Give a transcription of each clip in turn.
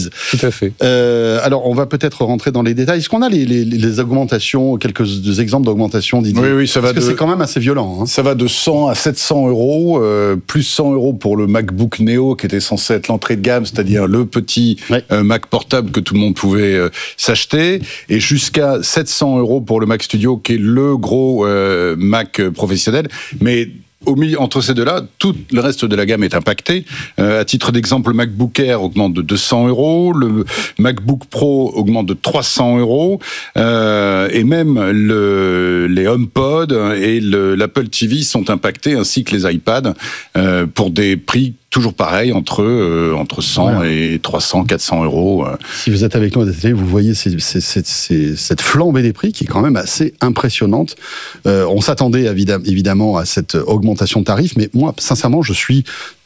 disent. Tout à fait. Alors, on va peut-être rentrer dans les détails. Est-ce qu'on a les augmentations, quelques exemples d'augmentation, Didier? Oui, ça va. Parce que c'est quand même assez violent. Hein. Ça va de 100 à 700 euros, plus 100 euros pour le MacBook Neo, qui était censé être l'entrée de gamme, c'est-à-dire le petit Mac portable que tout le monde pouvait s'acheter, et jusqu'à 700 euros pour le Mac Studio, qui est le gros Mac professionnel. Mais au milieu, entre ces deux-là, tout le reste de la gamme est impacté. À titre d'exemple, le MacBook Air augmente de 200 euros, le MacBook Pro augmente de 300 euros, et même les HomePod et l'Apple TV sont impactés, ainsi que les iPads, pour des prix toujours pareil, entre 100 et 300, 400 euros. Si vous êtes avec nous à la télé, vous voyez cette flambée des prix qui est quand même assez impressionnante. On s'attendait évidemment à cette augmentation de tarifs, mais moi, sincèrement, je suis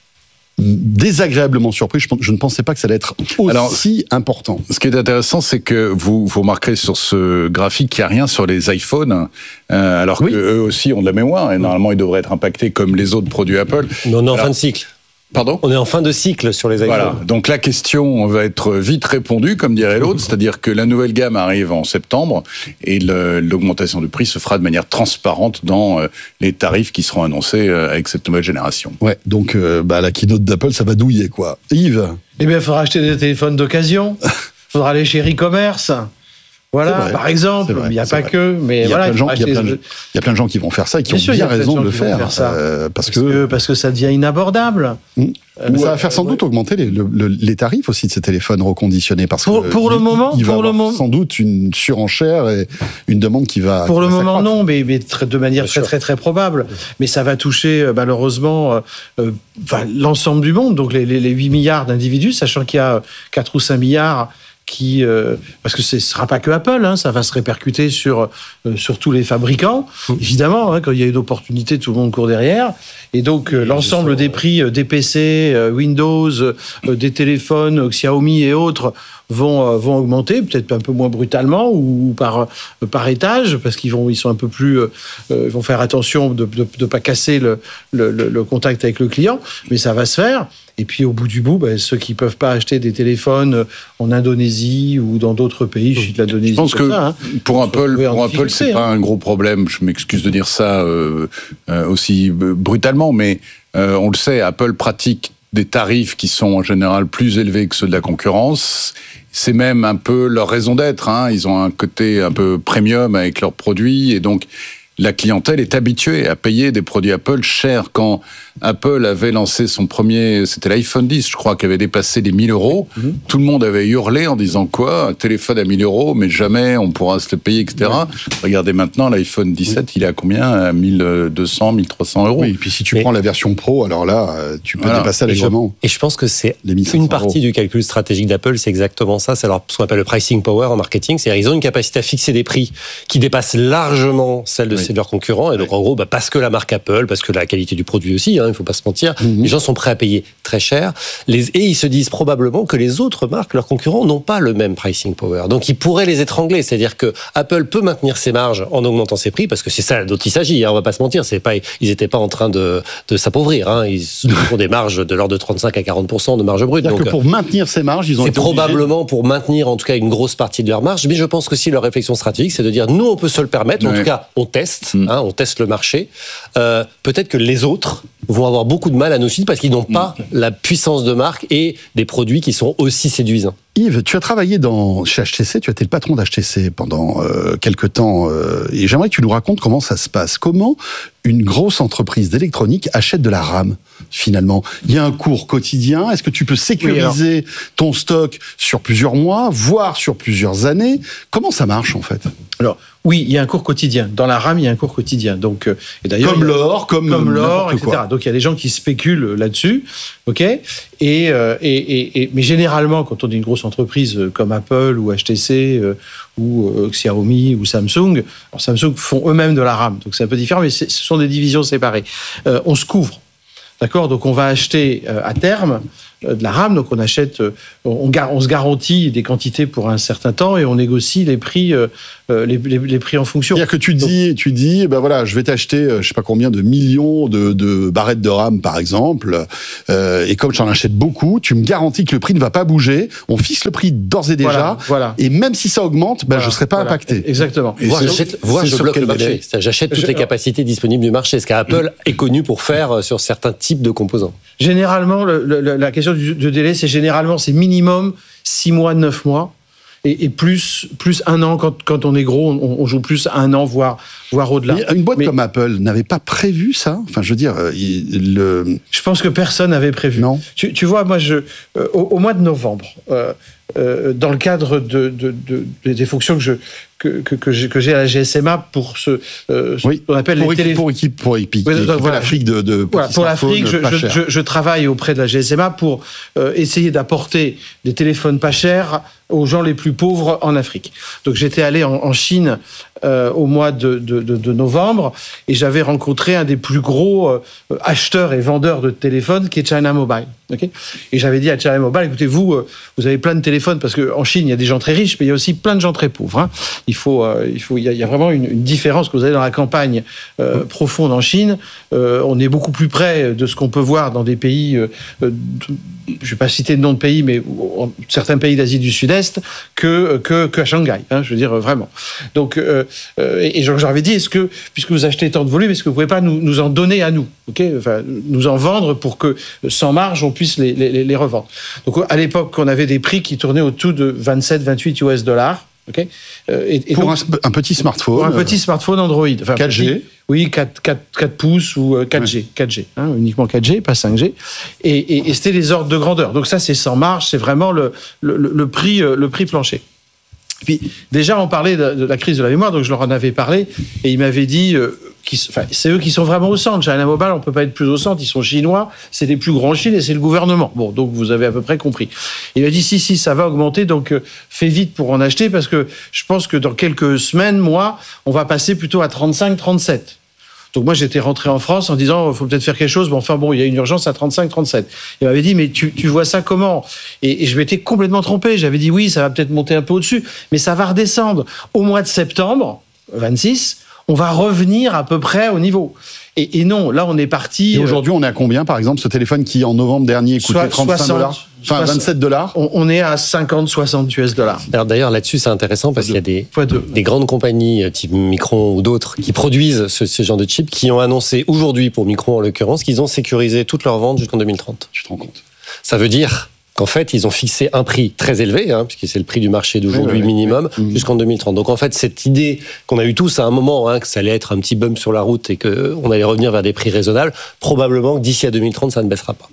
désagréablement surpris. Je ne pensais pas que ça allait être aussi important. Ce qui est intéressant, c'est que vous remarquerez sur ce graphique qu'il n'y a rien sur les iPhones, alors qu'eux aussi ont de la mémoire, et normalement, ils devraient être impactés comme les autres produits Apple. Mais on est en fin de cycle. Pardon ? On est en fin de cycle sur les iPhones. Voilà. Donc la question va être vite répondue, comme dirait l'autre, c'est-à-dire que la nouvelle gamme arrive en septembre et l'augmentation du prix se fera de manière transparente dans les tarifs qui seront annoncés avec cette nouvelle génération. Ouais, donc la keynote d'Apple, ça va douiller, quoi. Yves ? Eh bien, il faudra acheter des téléphones d'occasion. Il faudra aller chez e-commerce. Voilà, par exemple, il n'y a pas que, mais il y a voilà, il y a plein de gens qui vont faire ça et qui ont bien raison de le faire, parce que ça devient inabordable. Ça va faire sans doute augmenter les tarifs aussi de ces téléphones reconditionnés, parce que pour le moment, il va y avoir sans doute une surenchère et une demande qui va. Pour le moment, non, mais de manière très probable. Mais ça va toucher malheureusement l'ensemble du monde, donc les 8 milliards d'individus, sachant qu'il y a 4 ou 5 milliards. Parce que ce ne sera pas que Apple, ça va se répercuter sur tous les fabricants. Évidemment, quand il y a une opportunité, tout le monde court derrière. Et donc, l'ensemble des prix des PC, Windows, des téléphones, Xiaomi et autres vont augmenter, peut-être un peu moins brutalement ou par étage, parce qu'ils sont un peu plus, ils vont faire attention de ne pas casser le contact avec le client, mais ça va se faire. Et puis au bout du bout, ceux qui peuvent pas acheter des téléphones en Indonésie ou dans d'autres pays, je suis de l'Indonésie. Je pense que pour Apple, c'est pas un gros problème. Je m'excuse de dire ça aussi brutalement, mais on le sait, Apple pratique des tarifs qui sont en général plus élevés que ceux de la concurrence. C'est même un peu leur raison d'être. Ils ont un côté un peu premium avec leurs produits, et donc la clientèle est habituée à payer des produits Apple chers. Quand Apple avait lancé son premier, c'était l'iPhone 10, je crois, qui avait dépassé les 1 000 euros. Tout le monde avait hurlé en disant quoi ? Un téléphone à 1 000 euros, mais jamais on pourra se le payer, etc. Regardez maintenant, l'iPhone 17, il est à combien ? À 1 200, 1 300 euros. Oui, et puis si tu prends la version Pro, alors là, tu peux dépasser allègrement. Et je pense que c'est une partie du calcul stratégique d'Apple, c'est exactement ça. C'est ce qu'on appelle le pricing power en marketing. C'est-à-dire qu'ils ont une capacité à fixer des prix qui dépassent largement celle de leurs concurrents. Et donc, en gros, parce que la marque Apple, parce que la qualité du produit aussi, il ne faut pas se mentir, les gens sont prêts à payer très cher. Et ils se disent probablement que les autres marques, leurs concurrents, n'ont pas le même pricing power. Donc, ils pourraient les étrangler. C'est-à-dire que Apple peut maintenir ses marges en augmentant ses prix, parce que c'est ça dont il s'agit. On ne va pas se mentir. Ils n'étaient pas en train de s'appauvrir. Ils ont des marges de l'ordre de 35 à 40% de marge brute. Donc, pour maintenir ces marges, ils ont été probablement pour maintenir, en tout cas, une grosse partie de leur marge. Mais je pense que si leur réflexion stratégique, c'est de dire, nous, on peut se le permettre. En tout cas, on teste. On teste le marché. Peut-être que les autres vont avoir beaucoup de mal à nous suivre parce qu'ils n'ont pas la puissance de marque et des produits qui sont aussi séduisants. Yves, tu as travaillé chez HTC, tu as été le patron d'HTC pendant quelques temps, et j'aimerais que tu nous racontes comment ça se passe. Comment une grosse entreprise d'électronique achète de la RAM, finalement ? Il y a un cours quotidien, est-ce que tu peux sécuriser ton stock sur plusieurs mois, voire sur plusieurs années ? Comment ça marche, en fait ? Alors, oui, il y a un cours quotidien. Dans la RAM, il y a un cours quotidien. Donc, et d'ailleurs, comme l'or, comme l'or, etc. Quoi. Donc, il y a des gens qui spéculent là-dessus, ok ? Mais généralement, quand on est une grosse entreprise comme Apple ou HTC ou Xiaomi ou Samsung, alors Samsung font eux-mêmes de la RAM, donc c'est un peu différent, mais ce sont des divisions séparées. On se couvre, d'accord ? Donc, on va acheter à terme de la RAM. Donc on achète, on se garantit des quantités pour un certain temps et on négocie les prix en fonction. C'est-à-dire que tu dis, ben voilà, je vais t'acheter, je sais pas combien de millions de barrettes de RAM par exemple, et comme j'en achète beaucoup, tu me garantis que le prix ne va pas bouger. On fixe le prix d'ores et déjà, et même si ça augmente, je serai pas impacté. Exactement. Je bloque le marché. J'achète toutes les capacités disponibles du marché. Ce qu'Apple est connu pour faire sur certains types de composants. Généralement, la question du délai, c'est minimum 6 mois, 9 mois. Et plus 1 an, quand on est gros, on joue plus 1 an, voire au-delà. Mais une boîte comme Apple n'avait pas prévu ça. Enfin, je veux dire, je pense que personne n'avait prévu. Non. Tu vois, moi, au mois de novembre, dans le cadre des fonctions que j'ai à la GSMA pour ce qu'on appelle les téléphones. Pour l'Afrique pour l'Afrique, je travaille auprès de la GSMA pour essayer d'apporter des téléphones pas chers aux gens les plus pauvres en Afrique. Donc j'étais allé en Chine au mois de novembre et j'avais rencontré un des plus gros acheteurs et vendeurs de téléphones qui est China Mobile. Okay, et j'avais dit à China Mobile, écoutez, vous avez plein de téléphones parce qu'en Chine il y a des gens très riches mais il y a aussi plein de gens très pauvres. Hein. Il y a vraiment une différence que vous avez dans la campagne profonde en Chine. On est beaucoup plus près de ce qu'on peut voir dans des pays, je ne vais pas citer de nom de pays, mais certains pays d'Asie du Sud-Est qu'à Shanghai. Hein, je veux dire vraiment. Donc et j'avais dit, est-ce que puisque vous achetez tant de volume, est-ce que vous pouvez pas nous en donner à nous, enfin, nous en vendre pour que sans marge on puisse les revendre. Donc à l'époque, on avait des prix qui tournaient autour de 27-28 $. Okay. Pour donc, un petit smartphone. Pour un petit smartphone Android. Enfin, 4G. Oui, 4 pouces ou 4G. 4G, hein, uniquement 4G, pas 5G. Et c'était les ordres de grandeur. Donc ça, c'est sans marge, c'est vraiment le prix plancher. Puis déjà, on parlait de la crise de la mémoire, donc je leur en avais parlé, et ils m'avaient dit, c'est eux qui sont vraiment au centre. China Mobile, on peut pas être plus au centre, ils sont chinois, c'est les plus grands en Chine et c'est le gouvernement. Bon, donc vous avez à peu près compris. Il m'a dit, si, ça va augmenter, donc fais vite pour en acheter, parce que je pense que dans quelques semaines, mois, on va passer plutôt à 35, 37. Donc moi, j'étais rentré en France en disant, il faut peut-être faire quelque chose, mais enfin bon, il y a une urgence à 35, 37. Il m'avait dit, mais tu vois ça comment ? Et je m'étais complètement trompé. J'avais dit, oui, ça va peut-être monter un peu au-dessus, mais ça va redescendre. Au mois de septembre, 26, on va revenir à peu près au niveau. Et non, là, on est parti... Et aujourd'hui, on est à combien, par exemple, ce téléphone qui, en novembre dernier, coûtait 35 $, enfin 27 $? On est à 50-60 $. Alors d'ailleurs, là-dessus, c'est intéressant parce qu'il y a des grandes compagnies, type Micron ou d'autres, qui produisent ce genre de chips, qui ont annoncé aujourd'hui, pour Micron en l'occurrence, qu'ils ont sécurisé toutes leurs ventes jusqu'en 2030. Tu te rends compte ? Ça veut dire qu'en fait, ils ont fixé un prix très élevé, puisque c'est le prix du marché d'aujourd'hui minimum, jusqu'en 2030. Donc en fait, cette idée qu'on a eu tous à un moment, que ça allait être un petit bump sur la route et qu'on allait revenir vers des prix raisonnables, probablement que d'ici à 2030, ça ne baissera pas.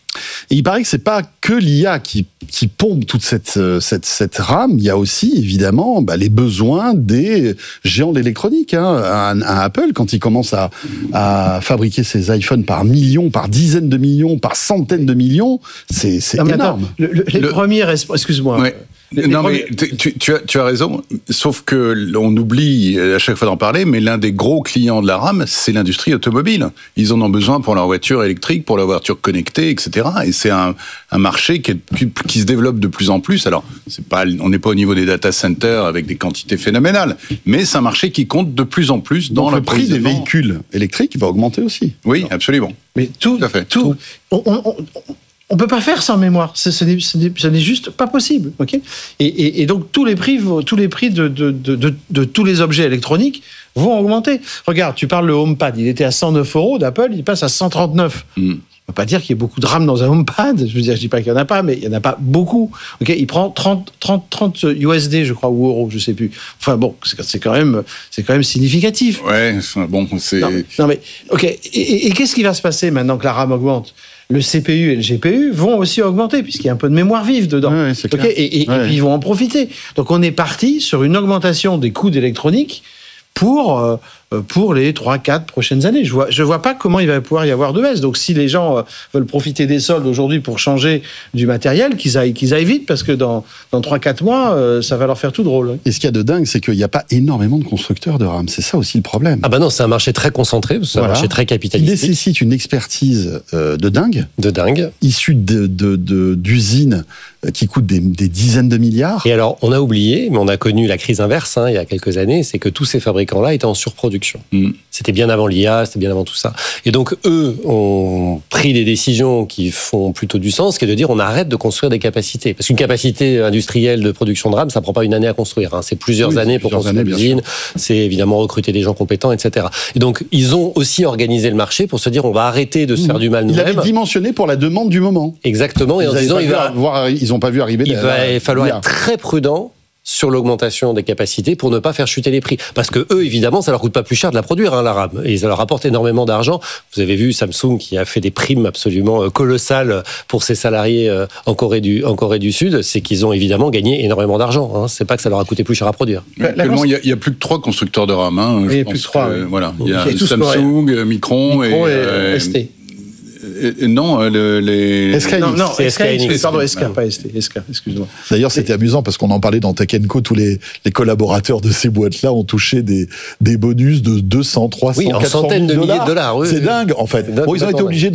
Et il paraît que c'est pas que l'IA qui pompe toute cette RAM. Il y a aussi évidemment les besoins des géants de l'électronique. Un Apple, quand il commence à fabriquer ses iPhones par millions, par dizaines de millions, par centaines de millions, c'est énorme. Les premiers, excuse-moi. Ouais. Non, mais tu as raison, sauf que on oublie à chaque fois d'en parler, mais l'un des gros clients de la RAM, c'est l'industrie automobile. Ils en ont besoin pour leur voiture électrique, pour leur voiture connectée, etc. Et c'est un marché qui se développe de plus en plus. Alors, on n'est pas au niveau des data centers avec des quantités phénoménales, mais c'est un marché qui compte de plus en plus dans le prix des véhicules électriques va augmenter aussi. Oui, absolument. Mais tout à fait. On peut pas faire sans mémoire. Ce n'est juste pas possible. Okay, et donc tous les prix de tous les objets électroniques vont augmenter. Regarde, tu parles le HomePad. Il était à 109 € d'Apple, il passe à 139. On ne peut pas dire qu'il y ait beaucoup de RAM dans un HomePad. Je veux dire, je dis pas qu'il y en a pas, mais il y en a pas beaucoup. Okay, il prend 30 USD, je crois, ou euros, je sais plus. Enfin bon, c'est quand même significatif. Ouais, bon, c'est. Non mais ok. Et qu'est-ce qui va se passer maintenant que la RAM augmente ? Le CPU et le GPU vont aussi augmenter, puisqu'il y a un peu de mémoire vive dedans. Oui, c'est clair. Et puis ils vont en profiter. Donc on est parti sur une augmentation des coûts d'électronique pour pour les 3-4 prochaines années. Je vois pas comment il va pouvoir y avoir de baisse. Donc si les gens veulent profiter des soldes aujourd'hui pour changer du matériel, qu'ils aillent vite, parce que dans 3-4 mois, ça va leur faire tout drôle. Et ce qu'il y a de dingue, c'est qu'il n'y a pas énormément de constructeurs de RAM. C'est ça aussi le problème. Ah bah non, c'est un marché très concentré, c'est un marché très capitalistique. Il nécessite une expertise de dingue. De dingue. Issue d'usines qui coûtent des dizaines de milliards. Et alors, on a oublié, mais on a connu la crise inverse il y a quelques années, c'est que tous ces fabricants-là étaient en surproduction. C'était bien avant l'IA, c'était bien avant tout ça. Et donc, eux ont pris des décisions qui font plutôt du sens, qui est de dire on arrête de construire des capacités. Parce qu'une capacité industrielle de production de RAM, ça prend pas une année à construire. C'est plusieurs années pour construire l'usine. C'est évidemment recruter des gens compétents, etc. Et donc, ils ont aussi organisé le marché pour se dire on va arrêter de se faire du mal nous-mêmes. Ils l'avaient dimensionné pour la demande du moment. Exactement. Et en disant ils n'ont pas vu arriver. Il va falloir être très prudent sur l'augmentation des capacités pour ne pas faire chuter les prix. Parce que eux, évidemment, ça leur coûte pas plus cher de la produire, la RAM. Et ça leur rapporte énormément d'argent. Vous avez vu Samsung qui a fait des primes absolument colossales pour ses salariés en Corée du Sud. C'est qu'ils ont évidemment gagné énormément d'argent. C'est pas que ça leur a coûté plus cher à produire. Actuellement, il y a plus que 3 constructeurs de RAM. Il y a plus que 3. Voilà. Il y a Samsung, Micron et ST. Non, les... SK Hynix. Non, c'est SK Hynix, pardon, SK, pas ST. SK, excuse-moi. D'ailleurs, c'était amusant parce qu'on en parlait dans Tech & Co. Tous les collaborateurs de ces boîtes-là ont touché des bonus de 200, 300, 400 centaines de milliers de dollars. Oui, c'est dingue, en fait. Bon, ils ont été obligés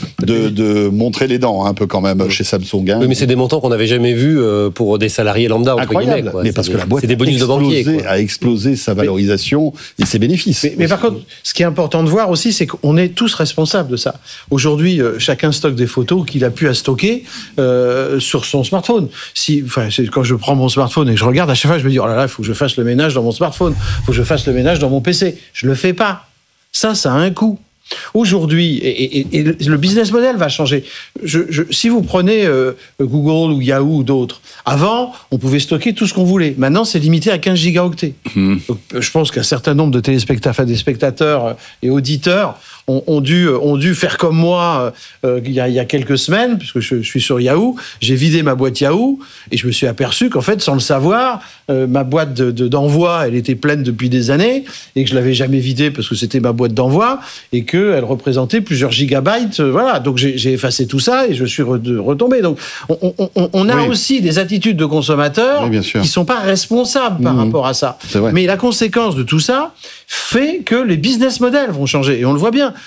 de montrer les dents un peu quand même chez Samsung. Oui, mais c'est des montants qu'on n'avait jamais vus pour des salariés lambda, entre guillemets. Mais parce que la boîte c'est des bonus de banquier, a explosé sa valorisation et ses bénéfices. Mais par contre, ce qui est important de voir aussi, c'est qu'on est tous responsables de ça. Aujourd'hui, chacun stocke des photos qu'il a pu à stocker sur son smartphone. Quand je prends mon smartphone et que je regarde, à chaque fois, je me dis, oh là là, il faut que je fasse le ménage dans mon smartphone, il faut que je fasse le ménage dans mon PC. Je le fais pas. Ça a un coût. Aujourd'hui, et le business model va changer. Si vous prenez Google ou Yahoo ou d'autres, avant, on pouvait stocker tout ce qu'on voulait. Maintenant, c'est limité à 15 gigaoctets. Donc, je pense qu'un certain nombre de des spectateurs et auditeurs ont dû faire comme moi il y a quelques semaines, puisque je suis sur Yahoo. J'ai vidé ma boîte Yahoo et je me suis aperçu qu'en fait, sans le savoir, ma boîte d'envoi, elle était pleine depuis des années et que je l'avais jamais vidée parce que c'était ma boîte d'envoi et qu'elle représentait plusieurs gigabytes. Voilà, donc j'ai effacé tout ça et je suis retombé. Donc on a aussi des attitudes de consommateurs qui sont pas responsables par rapport à ça. Mais la conséquence de tout ça fait que les business models vont changer et on le voit bien.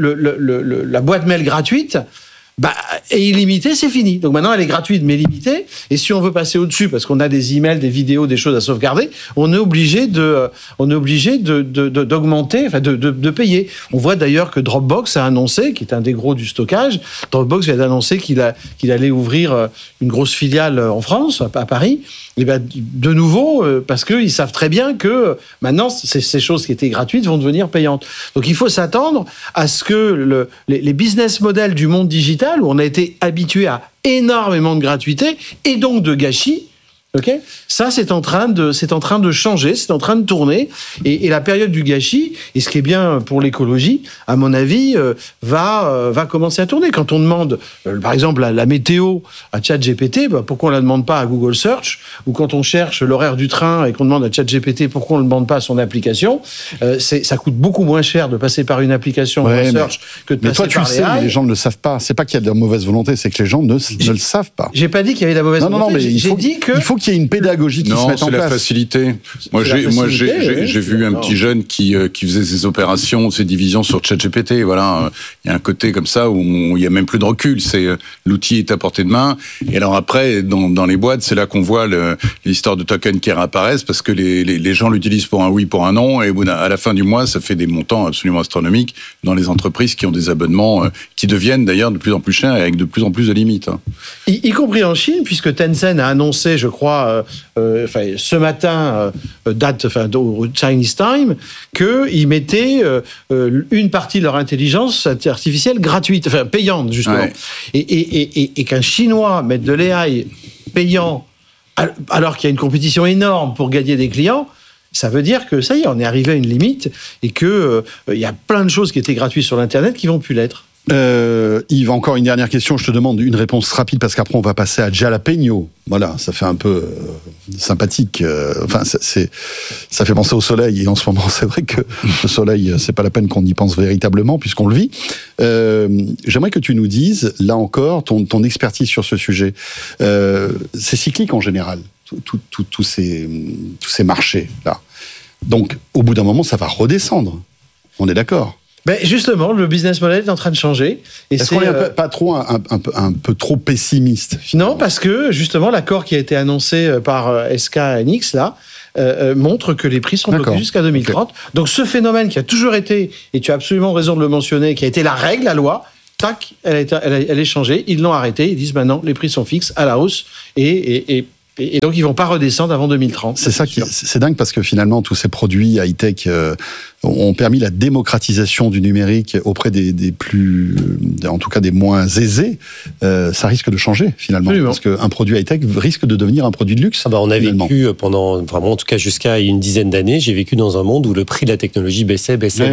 La boîte mail gratuite est illimitée, c'est fini. Donc maintenant, elle est gratuite mais limitée. Et si on veut passer au-dessus, parce qu'on a des emails, des vidéos, des choses à sauvegarder, on est obligé d'augmenter, de payer. On voit d'ailleurs que Dropbox a annoncé, qui est un des gros du stockage, Dropbox vient d'annoncer qu'il allait ouvrir une grosse filiale en France, à Paris. Et de nouveau, parce qu'ils savent très bien que maintenant, ces choses qui étaient gratuites vont devenir payantes. Donc il faut s'attendre à ce que les business models du monde digital, où on a été habitué à énormément de gratuité et donc de gâchis, ça, c'est en train de changer, c'est en train de tourner. Et la période du gâchis, et ce qui est bien pour l'écologie, à mon avis, va commencer à tourner. Quand on demande, par exemple, la météo à ChatGPT, pourquoi on ne la demande pas à Google Search? Ou quand on cherche l'horaire du train et qu'on demande à ChatGPT pourquoi on ne le demande pas à son application, ça coûte beaucoup moins cher de passer par une application Search que de passer par les AI. Mais toi, tu le sais, mais les gens ne le savent pas. C'est pas qu'il y a de la mauvaise volonté, c'est que les gens ne le savent pas. J'ai pas dit qu'il y avait de la mauvaise volonté. Non, mais j'ai dit qu'il faut qu'il y ait une pédagogie qui se mette en place. Non, c'est la facilité. Moi, j'ai vu un petit jeune qui faisait ses opérations, ses divisions sur ChatGPT. Voilà, il y a un côté comme ça où il y a même plus de recul. C'est l'outil est à portée de main. Et alors après, dans les boîtes, c'est là qu'on voit l'histoire de tokens qui réapparaissent parce que les gens l'utilisent pour un oui, pour un non, et à la fin du mois, ça fait des montants absolument astronomiques dans les entreprises qui ont des abonnements qui deviennent d'ailleurs de plus en plus chers et avec de plus en plus de limites. Y compris en Chine, puisque Tencent a annoncé, je crois, ce matin, au Chinese Time, qu'ils mettaient une partie de leur intelligence artificielle gratuite, payante, justement. Ouais. Et qu'un Chinois mette de l'AI payant, alors qu'il y a une compétition énorme pour gagner des clients, ça veut dire que ça y est, on est arrivé à une limite et qu'il y a plein de choses qui étaient gratuites sur l'Internet qui vont plus l'être. Yves, encore une dernière question. Je te demande une réponse rapide parce qu'après on va passer à Jalapeno. Voilà, ça fait un peu sympathique. Ça fait penser au soleil. Et en ce moment, c'est vrai que le soleil, c'est pas la peine qu'on y pense véritablement puisqu'on le vit. J'aimerais que tu nous dises, là encore, ton expertise sur ce sujet. C'est cyclique en général, tous ces marchés là. Donc, au bout d'un moment, ça va redescendre. On est d'accord? Ben justement, le business model est en train de changer. Et est-ce qu'on est pas trop un peu trop pessimiste finalement? Non, parce que justement, l'accord qui a été annoncé par SK Hynix là montre que les prix sont bloqués jusqu'à 2030. Okay. Donc, ce phénomène qui a toujours été, et tu as absolument raison de le mentionner, qui a été la règle, la loi, tac, elle est changée. Ils l'ont arrêté. Ils disent maintenant, les prix sont fixes à la hausse et donc, ils vont pas redescendre avant 2030. C'est ça c'est dingue parce que finalement, tous ces produits high-tech ont permis la démocratisation du numérique auprès des plus, en tout cas des moins aisés. Ça risque de changer finalement. Absolument. Parce qu'un produit high-tech risque de devenir un produit de luxe. On a vécu pendant, vraiment, en tout cas jusqu'à une dizaine d'années, j'ai vécu dans un monde où le prix de la technologie baissait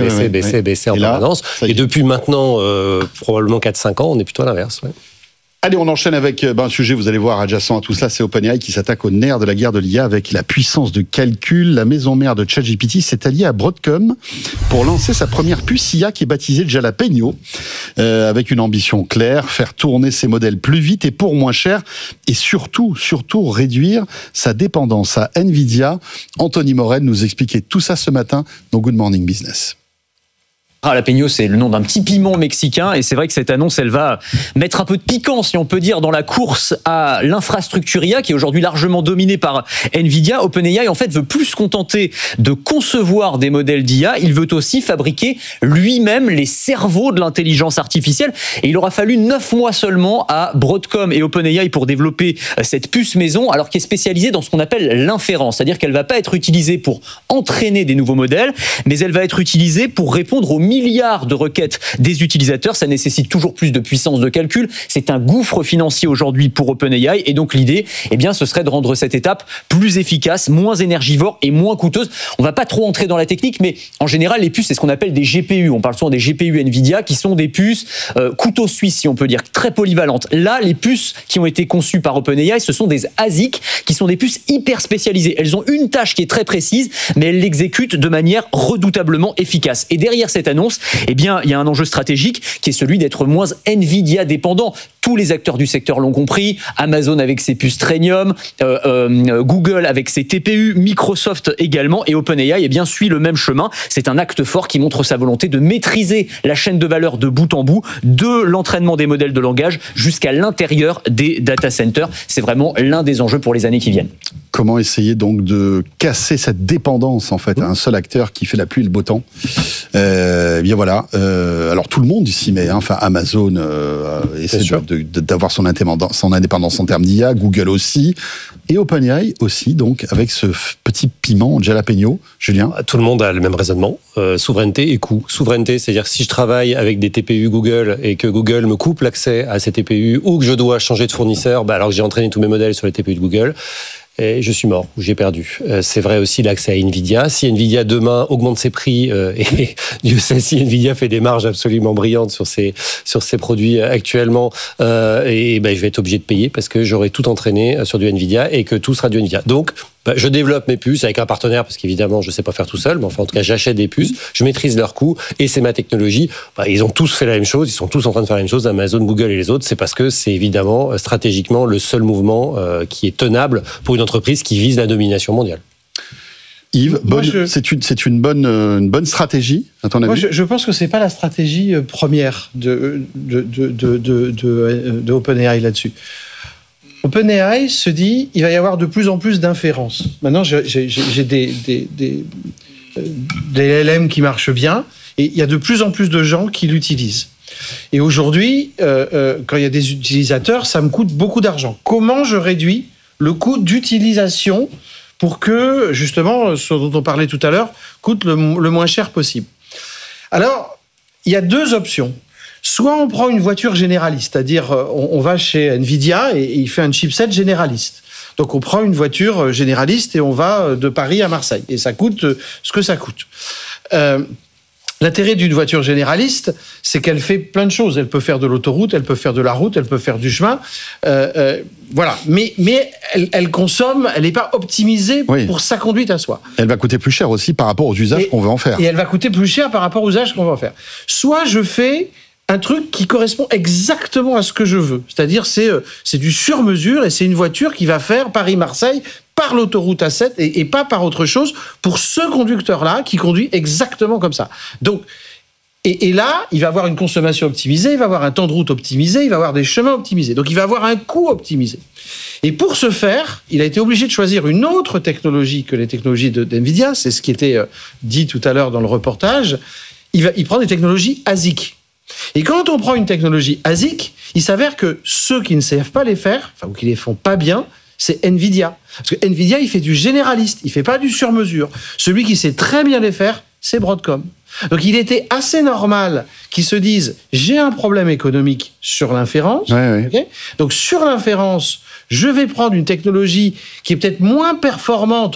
en permanence. Et depuis maintenant, probablement 4-5 ans, on est plutôt à l'inverse. Ouais. Allez, on enchaîne avec un sujet, vous allez voir, adjacent à tout cela, c'est OpenAI qui s'attaque au nerf de la guerre de l'IA avec la puissance de calcul. La maison mère de ChatGPT s'est alliée à Broadcom pour lancer sa première puce IA qui est baptisée Jalapeno, avec une ambition claire, faire tourner ses modèles plus vite et pour moins cher, et surtout réduire sa dépendance à Nvidia. Anthony Morel nous expliquait tout ça ce matin dans Good Morning Business. Jalapeno, c'est le nom d'un petit piment mexicain et c'est vrai que cette annonce, elle va mettre un peu de piquant, si on peut dire, dans la course à l'infrastructure IA qui est aujourd'hui largement dominée par Nvidia. OpenAI, en fait, veut plus se contenter de concevoir des modèles d'IA, il veut aussi fabriquer lui-même les cerveaux de l'intelligence artificielle et il aura fallu 9 mois seulement à Broadcom et OpenAI pour développer cette puce maison, alors qui est spécialisée dans ce qu'on appelle l'inférence, c'est-à-dire qu'elle va pas être utilisée pour entraîner des nouveaux modèles, mais elle va être utilisée pour répondre aux milliards de requêtes des utilisateurs. Ça nécessite toujours plus de puissance de calcul. C'est un gouffre financier aujourd'hui pour OpenAI. Et donc, l'idée, ce serait de rendre cette étape plus efficace, moins énergivore et moins coûteuse. On va pas trop entrer dans la technique, mais en général, les puces, c'est ce qu'on appelle des GPU. On parle souvent des GPU Nvidia, qui sont des puces couteau suisse, si on peut dire, très polyvalentes. Là, les puces qui ont été conçues par OpenAI, ce sont des ASIC, qui sont des puces hyper spécialisées. Elles ont une tâche qui est très précise, mais elles l'exécutent de manière redoutablement efficace. Et derrière cette annonce, il y a un enjeu stratégique qui est celui d'être moins Nvidia dépendant. Tous les acteurs du secteur l'ont compris. Amazon avec ses puces Trainium, Google avec ses TPU, Microsoft également, et OpenAI suit le même chemin. C'est un acte fort qui montre sa volonté de maîtriser la chaîne de valeur de bout en bout, de l'entraînement des modèles de langage jusqu'à l'intérieur des data centers. C'est vraiment l'un des enjeux pour les années qui viennent. Comment essayer donc de casser cette dépendance en fait à un seul acteur qui fait la pluie et le beau temps? Alors tout le monde s'y met, enfin Amazon essaie d'avoir son indépendance en termes d'IA, Google aussi, et OpenAI aussi, donc avec ce petit piment Jalapeno. Julien? Tout le monde a le même raisonnement, souveraineté et coût. Souveraineté, c'est-à-dire si je travaille avec des TPU Google et que Google me coupe l'accès à ces TPU ou que je dois changer de fournisseur alors que j'ai entraîné tous mes modèles sur les TPU de Google, et je suis mort, ou j'ai perdu. C'est vrai aussi l'accès à Nvidia. Si Nvidia demain augmente ses prix, et Dieu sait si Nvidia fait des marges absolument brillantes sur ses produits actuellement, je vais être obligé de payer parce que j'aurai tout entraîné sur du Nvidia et que tout sera du Nvidia. Donc, je développe mes puces avec un partenaire parce qu'évidemment, je ne sais pas faire tout seul, mais enfin, en tout cas, j'achète des puces, je maîtrise leurs coûts et c'est ma technologie. Ils ont tous fait la même chose, ils sont tous en train de faire la même chose, Amazon, Google et les autres. C'est parce que c'est évidemment stratégiquement le seul mouvement qui est tenable pour une entreprise qui vise la domination mondiale. Yves, c'est une bonne stratégie, à ton avis? Moi, je pense que c'est pas la stratégie première de OpenAI là-dessus. OpenAI se dit, il va y avoir de plus en plus d'inférences. Maintenant, j'ai des LLM qui marchent bien, et il y a de plus en plus de gens qui l'utilisent. Et aujourd'hui, quand il y a des utilisateurs, ça me coûte beaucoup d'argent. Comment je réduis le coût d'utilisation pour que, justement, ce dont on parlait tout à l'heure, coûte le moins cher possible? Alors, il y a deux options. Soit on prend une voiture généraliste, c'est-à-dire on va chez Nvidia et il fait un chipset généraliste. Donc on prend une voiture généraliste et on va de Paris à Marseille. Et ça coûte ce que ça coûte. L'intérêt d'une voiture généraliste, c'est qu'elle fait plein de choses. Elle peut faire de l'autoroute, elle peut faire de la route, elle peut faire du chemin. Voilà. Mais elle consomme, elle n'est pas optimisée pour sa conduite à soi. Elle va coûter plus cher aussi par rapport aux usages qu'on veut en faire. Et elle va coûter plus cher par rapport aux usages qu'on veut en faire. Soit je fais un truc qui correspond exactement à ce que je veux. C'est-à-dire, c'est du sur-mesure et c'est une voiture qui va faire Paris-Marseille par l'autoroute A7 et pas par autre chose pour ce conducteur-là qui conduit exactement comme ça. Donc, et là, il va avoir une consommation optimisée, il va avoir un temps de route optimisé, il va avoir des chemins optimisés. Donc, il va avoir un coût optimisé. Et pour ce faire, il a été obligé de choisir une autre technologie que les technologies d'NVIDIA. C'est ce qui était dit tout à l'heure dans le reportage. Il prend des technologies ASIC. Et quand on prend une technologie ASIC, il s'avère que ceux qui ne savent pas les faire, ou qui les font pas bien, c'est NVIDIA. Parce que NVIDIA, il fait du généraliste, il fait pas du sur-mesure. Celui qui sait très bien les faire, c'est Broadcom. Donc il était assez normal qu'ils se disent « j'ai un problème économique sur l'inférence ». Okay, donc sur l'inférence, je vais prendre une technologie qui est peut-être moins performante.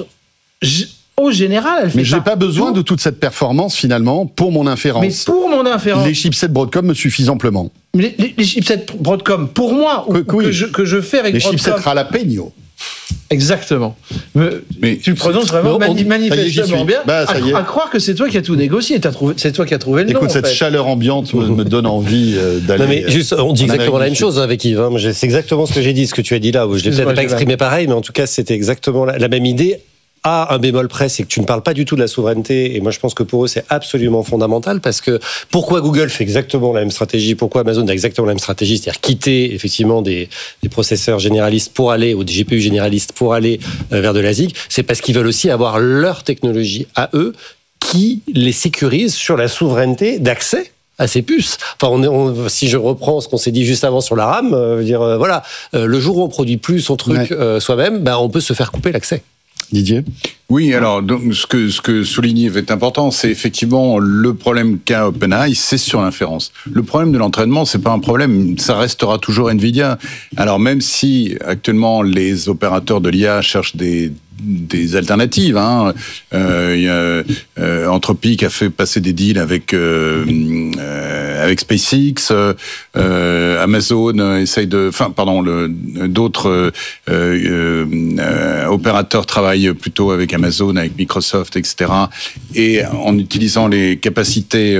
Au général, elle fait. Mais j'ai pas besoin de toute cette performance finalement pour mon inférence. Mais pour mon inférence, les chipsets Broadcom me suffisent amplement. Les chipsets Broadcom, pour moi, que je fais avec les Broadcom. Les chipsets Jalapeno. Exactement. Mais tu le prononces vraiment manifestement bien. À croire que c'est toi qui as tout négocié. C'est toi qui as trouvé le nom. Écoute, cette chaleur ambiante me donne envie d'aller. Non, mais juste, on dit exactement la même chose avec Yves. C'est exactement ce que j'ai dit, ce que tu as dit là. Je l'ai peut-être pas exprimé pareil, mais en tout cas, c'était exactement la même idée. Un bémol près, c'est que tu ne parles pas du tout de la souveraineté, et moi je pense que pour eux c'est absolument fondamental, parce que pourquoi Google fait exactement la même stratégie, pourquoi Amazon a exactement la même stratégie, c'est-à-dire quitter effectivement des processeurs généralistes pour aller, ou des GPU généralistes pour aller vers de l'ASIC, c'est parce qu'ils veulent aussi avoir leur technologie à eux qui les sécurise sur la souveraineté d'accès à ces puces. Enfin, si je reprends ce qu'on s'est dit juste avant sur la RAM, le jour où on produit plus son truc soi-même, on peut se faire couper l'accès. Didier ? Oui, alors donc, ce que souligner est important, c'est effectivement le problème qu'a OpenAI, c'est sur l'inférence. Le problème de l'entraînement, c'est pas un problème, ça restera toujours Nvidia. Alors même si actuellement les opérateurs de l'IA cherchent des alternatives, Anthropic a fait passer des deals avec SpaceX, Amazon essaye d'autres opérateurs travaillent plutôt avec Amazon, avec Microsoft, etc. Et en utilisant les capacités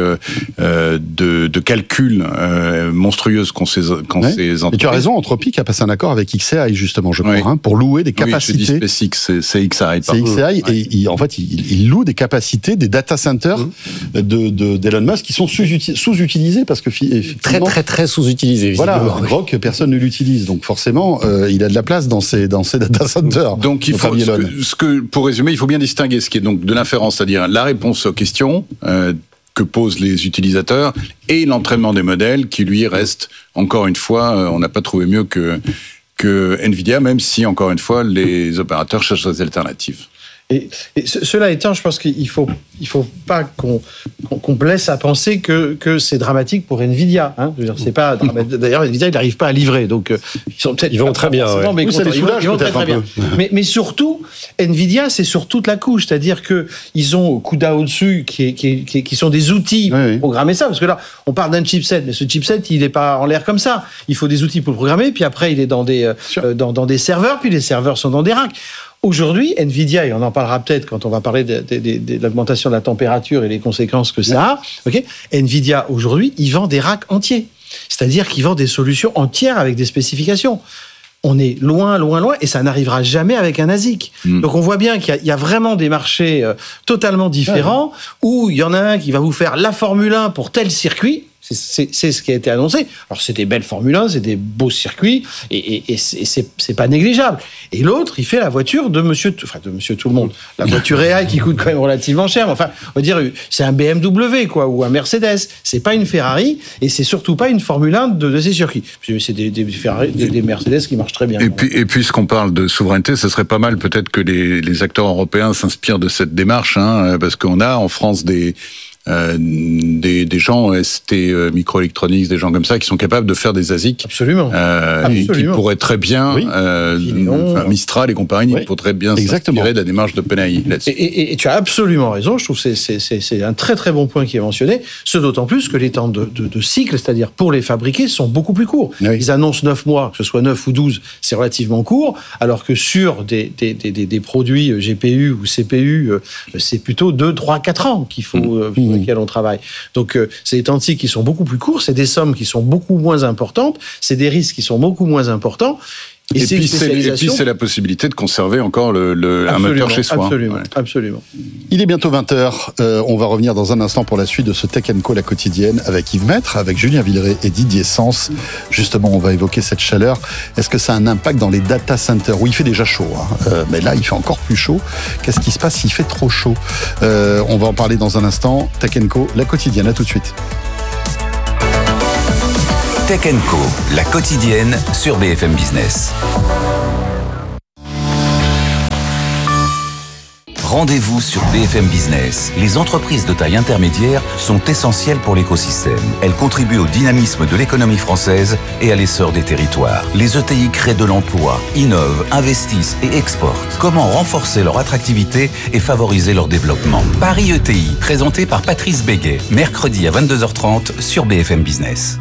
de calcul monstrueuses qu'ont ces entreprises. Et tu as raison, Anthropic a passé un accord avec XAI justement, je crois, pour louer des capacités. Oui, je dis SpaceX, c'est XAI. C'est XAI, et il loue des capacités, des data centers d'Elon Musk qui sont sous-utilisés parce que très très très sous-utilisés. Voilà, Grok, personne ne l'utilise, donc forcément, il a de la place dans ces data centers. Donc il faut pour résumer, il faut bien distinguer ce qui est donc de l'inférence, c'est-à-dire la réponse aux questions que posent les utilisateurs, et l'entraînement des modèles qui lui reste, encore une fois, on n'a pas trouvé mieux que Nvidia, même si, encore une fois, les opérateurs cherchent des alternatives. Et cela étant, je pense qu'il faut pas qu'on blesse à penser que c'est dramatique pour Nvidia. Hein. Je veux dire, c'est pas d'ailleurs, Nvidia, il n'arrive pas à livrer, donc ils vont très bien. Mais ils vont très bien. Mais surtout, Nvidia, c'est sur toute la couche, c'est-à-dire que ils ont CUDA au-dessus, qui sont des outils pour programmer ça, parce que là, on parle d'un chipset, mais ce chipset, il n'est pas en l'air comme ça. Il faut des outils pour le programmer, puis après, il est dans des serveurs, puis les serveurs sont dans des racks. Aujourd'hui, Nvidia, et on en parlera peut-être quand on va parler de l'augmentation de la température et les conséquences que ça a, Nvidia, aujourd'hui, il vend des racks entiers. C'est-à-dire qu'il vend des solutions entières avec des spécifications. On est loin, loin, loin, et ça n'arrivera jamais avec un ASIC. Donc on voit bien qu'il y a vraiment des marchés totalement différents, où il y en a un qui va vous faire la Formule 1 pour tel circuit. C'est ce qui a été annoncé. Alors, c'est des belles Formule 1, c'est des beaux circuits, et c'est pas négligeable. Et l'autre, il fait la voiture de monsieur tout le monde. La voiture AI qui coûte quand même relativement cher. Enfin, on va dire, c'est un BMW, quoi, ou un Mercedes. C'est pas une Ferrari, et c'est surtout pas une Formule 1 de ces circuits. C'est des Ferrari, des Mercedes qui marchent très bien. Et puisqu'on parle de souveraineté, ce serait pas mal peut-être que les acteurs européens s'inspirent de cette démarche, parce qu'on a en France des des gens ST Microelectronics, des gens comme ça qui sont capables de faire des ASIC. Absolument. Et qui pourraient très bien, Mistral et compagnie, pourraient bien s'inspirer de la démarche d'OpenAI là-dessus. Et tu as absolument raison. Je trouve que c'est un très très bon point qui est mentionné. Ce d'autant plus que les temps de cycle, c'est-à-dire pour les fabriquer, sont beaucoup plus courts. Oui. Ils annoncent 9 mois, que ce soit 9 ou 12, c'est relativement court, alors que sur des produits GPU ou CPU, c'est plutôt 2, 3, 4 ans qu'il faut, pour lesquels on travaille. Donc, c'est des temps de cycle qui sont beaucoup plus courts, c'est des sommes qui sont beaucoup moins importantes, c'est des risques qui sont beaucoup moins importants. Et puis c'est la possibilité de conserver encore un moteur chez soi. Absolument. Il est bientôt 20h. On va revenir dans un instant pour la suite de ce Tech & Co, la quotidienne, avec Yves Maître, avec Julien Villeray et Didier Sens. Justement, on va évoquer cette chaleur. Est-ce que ça a un impact dans les data centers où il fait déjà chaud, mais là, il fait encore plus chaud. Qu'est-ce qui se passe s'il fait trop chaud? On va en parler dans un instant. Tech & Co, la quotidienne. À tout de suite. Tech & Co, la quotidienne sur BFM Business. Rendez-vous sur BFM Business. Les entreprises de taille intermédiaire sont essentielles pour l'écosystème. Elles contribuent au dynamisme de l'économie française et à l'essor des territoires. Les ETI créent de l'emploi, innovent, investissent et exportent. Comment renforcer leur attractivité et favoriser leur développement? Paris ETI, présenté par Patrice Béguet, mercredi à 22h30 sur BFM Business.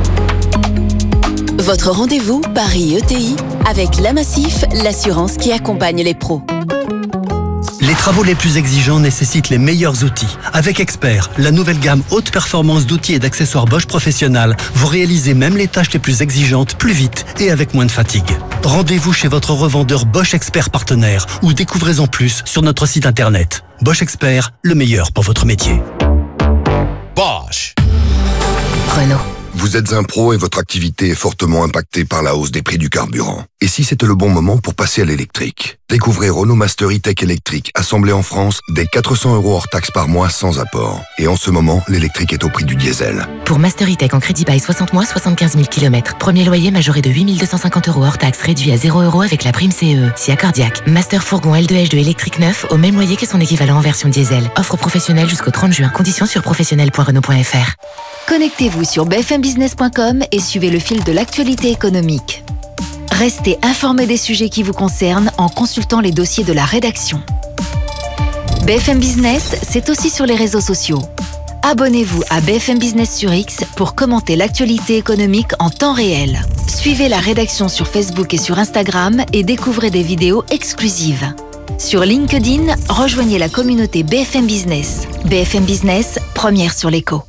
Votre rendez-vous Paris ETI avec La Massif, l'assurance qui accompagne les pros. Les travaux les plus exigeants nécessitent les meilleurs outils. Avec Expert, la nouvelle gamme haute performance d'outils et d'accessoires Bosch Professionnal, vous réalisez même les tâches les plus exigeantes plus vite et avec moins de fatigue. Rendez-vous chez votre revendeur Bosch Expert partenaire ou découvrez-en plus sur notre site internet. Bosch Expert, le meilleur pour votre métier. Bosch. Renault. Vous êtes un pro et votre activité est fortement impactée par la hausse des prix du carburant. Et si c'était le bon moment pour passer à l'électrique? Découvrez Renault Master E-Tech électrique, assemblé en France, dès 400 € hors taxe par mois sans apport. Et en ce moment, l'électrique est au prix du diesel. Pour Master E-Tech en crédit bail 60 mois, 75 000 km. Premier loyer majoré de 8 250 € hors taxe, réduit à 0 € avec la prime CE. Si accordiaque. Master fourgon L2H2 électrique neuf, au même loyer que son équivalent en version diesel. Offre professionnelle jusqu'au 30 juin. Conditions sur professionnel.renault.fr. Connectez-vous sur bfmbusiness.com et suivez le fil de l'actualité économique. Restez informé des sujets qui vous concernent en consultant les dossiers de la rédaction. BFM Business, c'est aussi sur les réseaux sociaux. Abonnez-vous à BFM Business sur X pour commenter l'actualité économique en temps réel. Suivez la rédaction sur Facebook et sur Instagram et découvrez des vidéos exclusives. Sur LinkedIn, rejoignez la communauté BFM Business. BFM Business, première sur l'écho.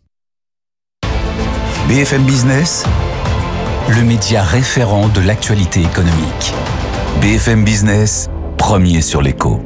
BFM Business, le média référent de l'actualité économique. BFM Business, premier sur l'écho.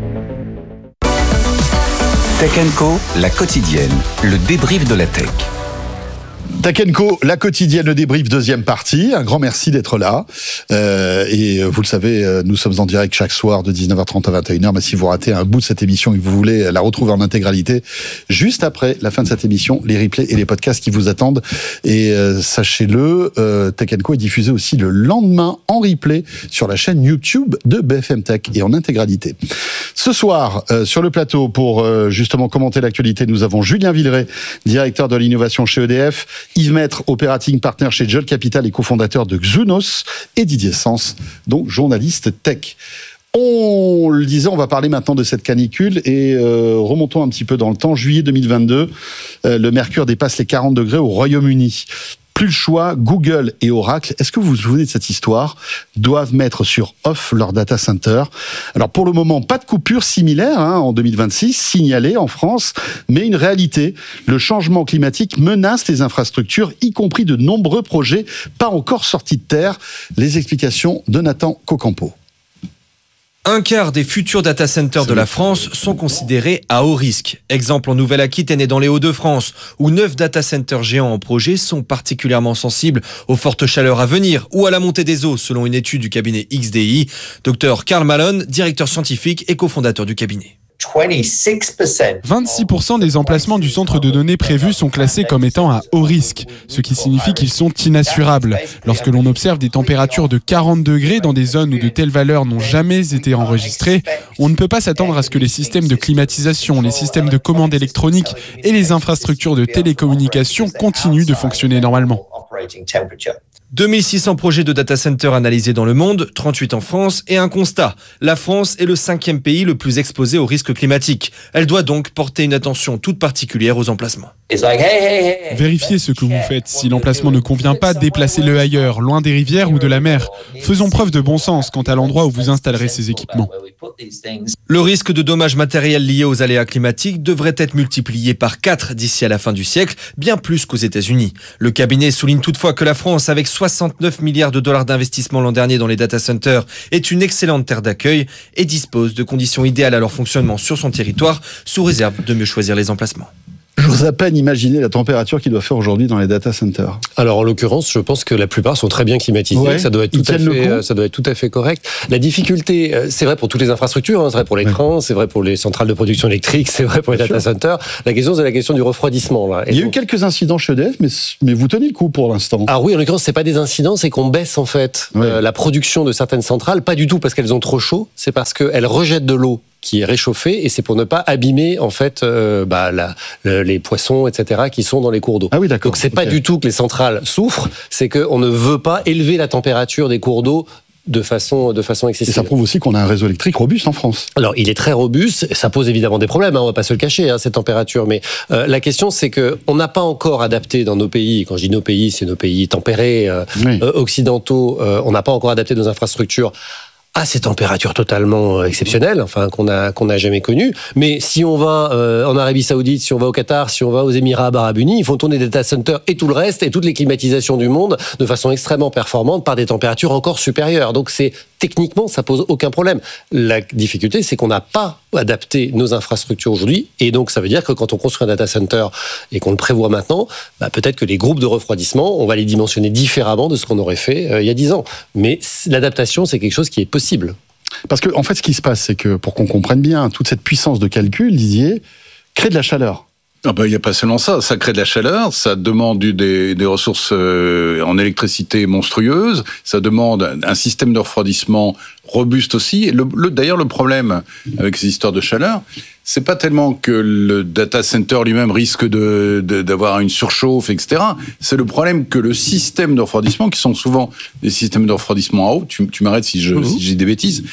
Tech & Co, la quotidienne, le débrief de la tech. Tech & Co, la quotidienne, le débrief, deuxième partie. Un grand merci d'être là. Et vous le savez, nous sommes en direct chaque soir de 19h30 à 21h. Mais si vous ratez un bout de cette émission et que vous voulez la retrouver en intégralité, juste après la fin de cette émission, les replays et les podcasts qui vous attendent. Et sachez-le, Tech & Co est diffusé aussi le lendemain en replay sur la chaîne YouTube de BFM Tech et en intégralité. Ce soir, sur le plateau, pour justement commenter l'actualité, nous avons Julien Villeray, directeur de l'innovation chez EDF, Yves Maître, operating partner chez Jolt Capital et cofondateur de Xunos, et Didier Sens, donc journaliste tech. On le disait, on va parler maintenant de cette canicule et remontons un petit peu dans le temps. Juillet 2022, le mercure dépasse les 40 degrés au Royaume-Uni. Plus le choix, Google et Oracle, est-ce que vous vous souvenez de cette histoire, doivent mettre sur off leur data center. Alors pour le moment, pas de coupure similaire en 2026, signalée en France, mais une réalité. Le changement climatique menace les infrastructures, y compris de nombreux projets pas encore sortis de terre. Les explications de Nathan Cocampo. Un quart des futurs data centers de la France sont considérés à haut risque. Exemple en Nouvelle-Aquitaine et dans les Hauts-de-France, où 9 data centers géants en projet sont particulièrement sensibles aux fortes chaleurs à venir ou à la montée des eaux, selon une étude du cabinet XDI. Dr Karl Malone, directeur scientifique et cofondateur du cabinet. 26% des emplacements du centre de données prévus sont classés comme étant à haut risque, ce qui signifie qu'ils sont inassurables. Lorsque l'on observe des températures de 40 degrés dans des zones où de telles valeurs n'ont jamais été enregistrées, on ne peut pas s'attendre à ce que les systèmes de climatisation, les systèmes de commande électronique et les infrastructures de télécommunication continuent de fonctionner normalement. 2600 projets de data center analysés dans le monde, 38 en France, et un constat. La France est le 5e pays le plus exposé aux risques climatiques. Elle doit donc porter une attention toute particulière aux emplacements. Vérifiez ce que vous faites. Si l'emplacement ne convient pas, déplacez-le ailleurs, loin des rivières ou de la mer. Faisons preuve de bon sens quant à l'endroit où vous installerez ces équipements. Le risque de dommages matériels liés aux aléas climatiques devrait être multiplié par 4 d'ici à la fin du siècle, bien plus qu'aux États-Unis. Le cabinet souligne toutefois que la France, avec 69 milliards de dollars d'investissement l'an dernier dans les data centers, est une excellente terre d'accueil et dispose de conditions idéales à leur fonctionnement sur son territoire, sous réserve de mieux choisir les emplacements. J'ose à peine imaginer la température qu'il doit faire aujourd'hui dans les data centers. Alors en l'occurrence, je pense que la plupart sont très bien climatisés. Ouais, ça doit être tout à fait correct. La difficulté, c'est vrai pour toutes les infrastructures, c'est vrai pour les trains, c'est vrai pour les centrales de production électrique, c'est vrai pour les data centers. La question, c'est la question du refroidissement. Là. Il y a eu quelques incidents chez EDF, mais vous tenez le coup pour l'instant. Ah oui, en l'occurrence, c'est pas des incidents, c'est qu'on baisse en fait la production de certaines centrales, pas du tout parce qu'elles ont trop chaud, c'est parce qu'elles rejettent de l'eau qui est réchauffé, et c'est pour ne pas abîmer en fait les poissons, etc., qui sont dans les cours d'eau. Ah oui, d'accord. Donc c'est pas du tout que les centrales souffrent, c'est qu'on ne veut pas élever la température des cours d'eau de façon excessive. Et ça prouve aussi qu'on a un réseau électrique robuste en France. Alors, il est très robuste, et ça pose évidemment des problèmes, on va pas se le cacher, cette température, mais la question c'est que on n'a pas encore adapté dans nos pays, quand je dis nos pays, c'est nos pays tempérés, occidentaux, on n'a pas encore adapté nos infrastructures à ces températures totalement exceptionnelles, enfin qu'on a jamais connues. Mais si on va en Arabie Saoudite, si on va au Qatar, si on va aux Émirats Arabes Unis, ils font tourner des data centers et tout le reste et toutes les climatisations du monde de façon extrêmement performante par des températures encore supérieures. Donc techniquement, ça pose aucun problème. La difficulté, c'est qu'on n'a pas adapté nos infrastructures aujourd'hui, et donc ça veut dire que quand on construit un data center et qu'on le prévoit maintenant, peut-être que les groupes de refroidissement, on va les dimensionner différemment de ce qu'on aurait fait il y a 10 ans. Mais l'adaptation, c'est quelque chose qui est possible. Parce que en fait, ce qui se passe, c'est que pour qu'on comprenne bien, toute cette puissance de calcul, Didier, crée de la chaleur. Il n'y a pas seulement ça, ça crée de la chaleur, ça demande des ressources en électricité monstrueuses, ça demande un système de refroidissement robuste aussi. D'ailleurs, le problème avec ces histoires de chaleur, c'est pas tellement que le data center lui-même risque d'avoir une surchauffe, etc. C'est le problème que le système de refroidissement, qui sont souvent des systèmes de refroidissement à eau, tu m'arrêtes si j'ai des bêtises,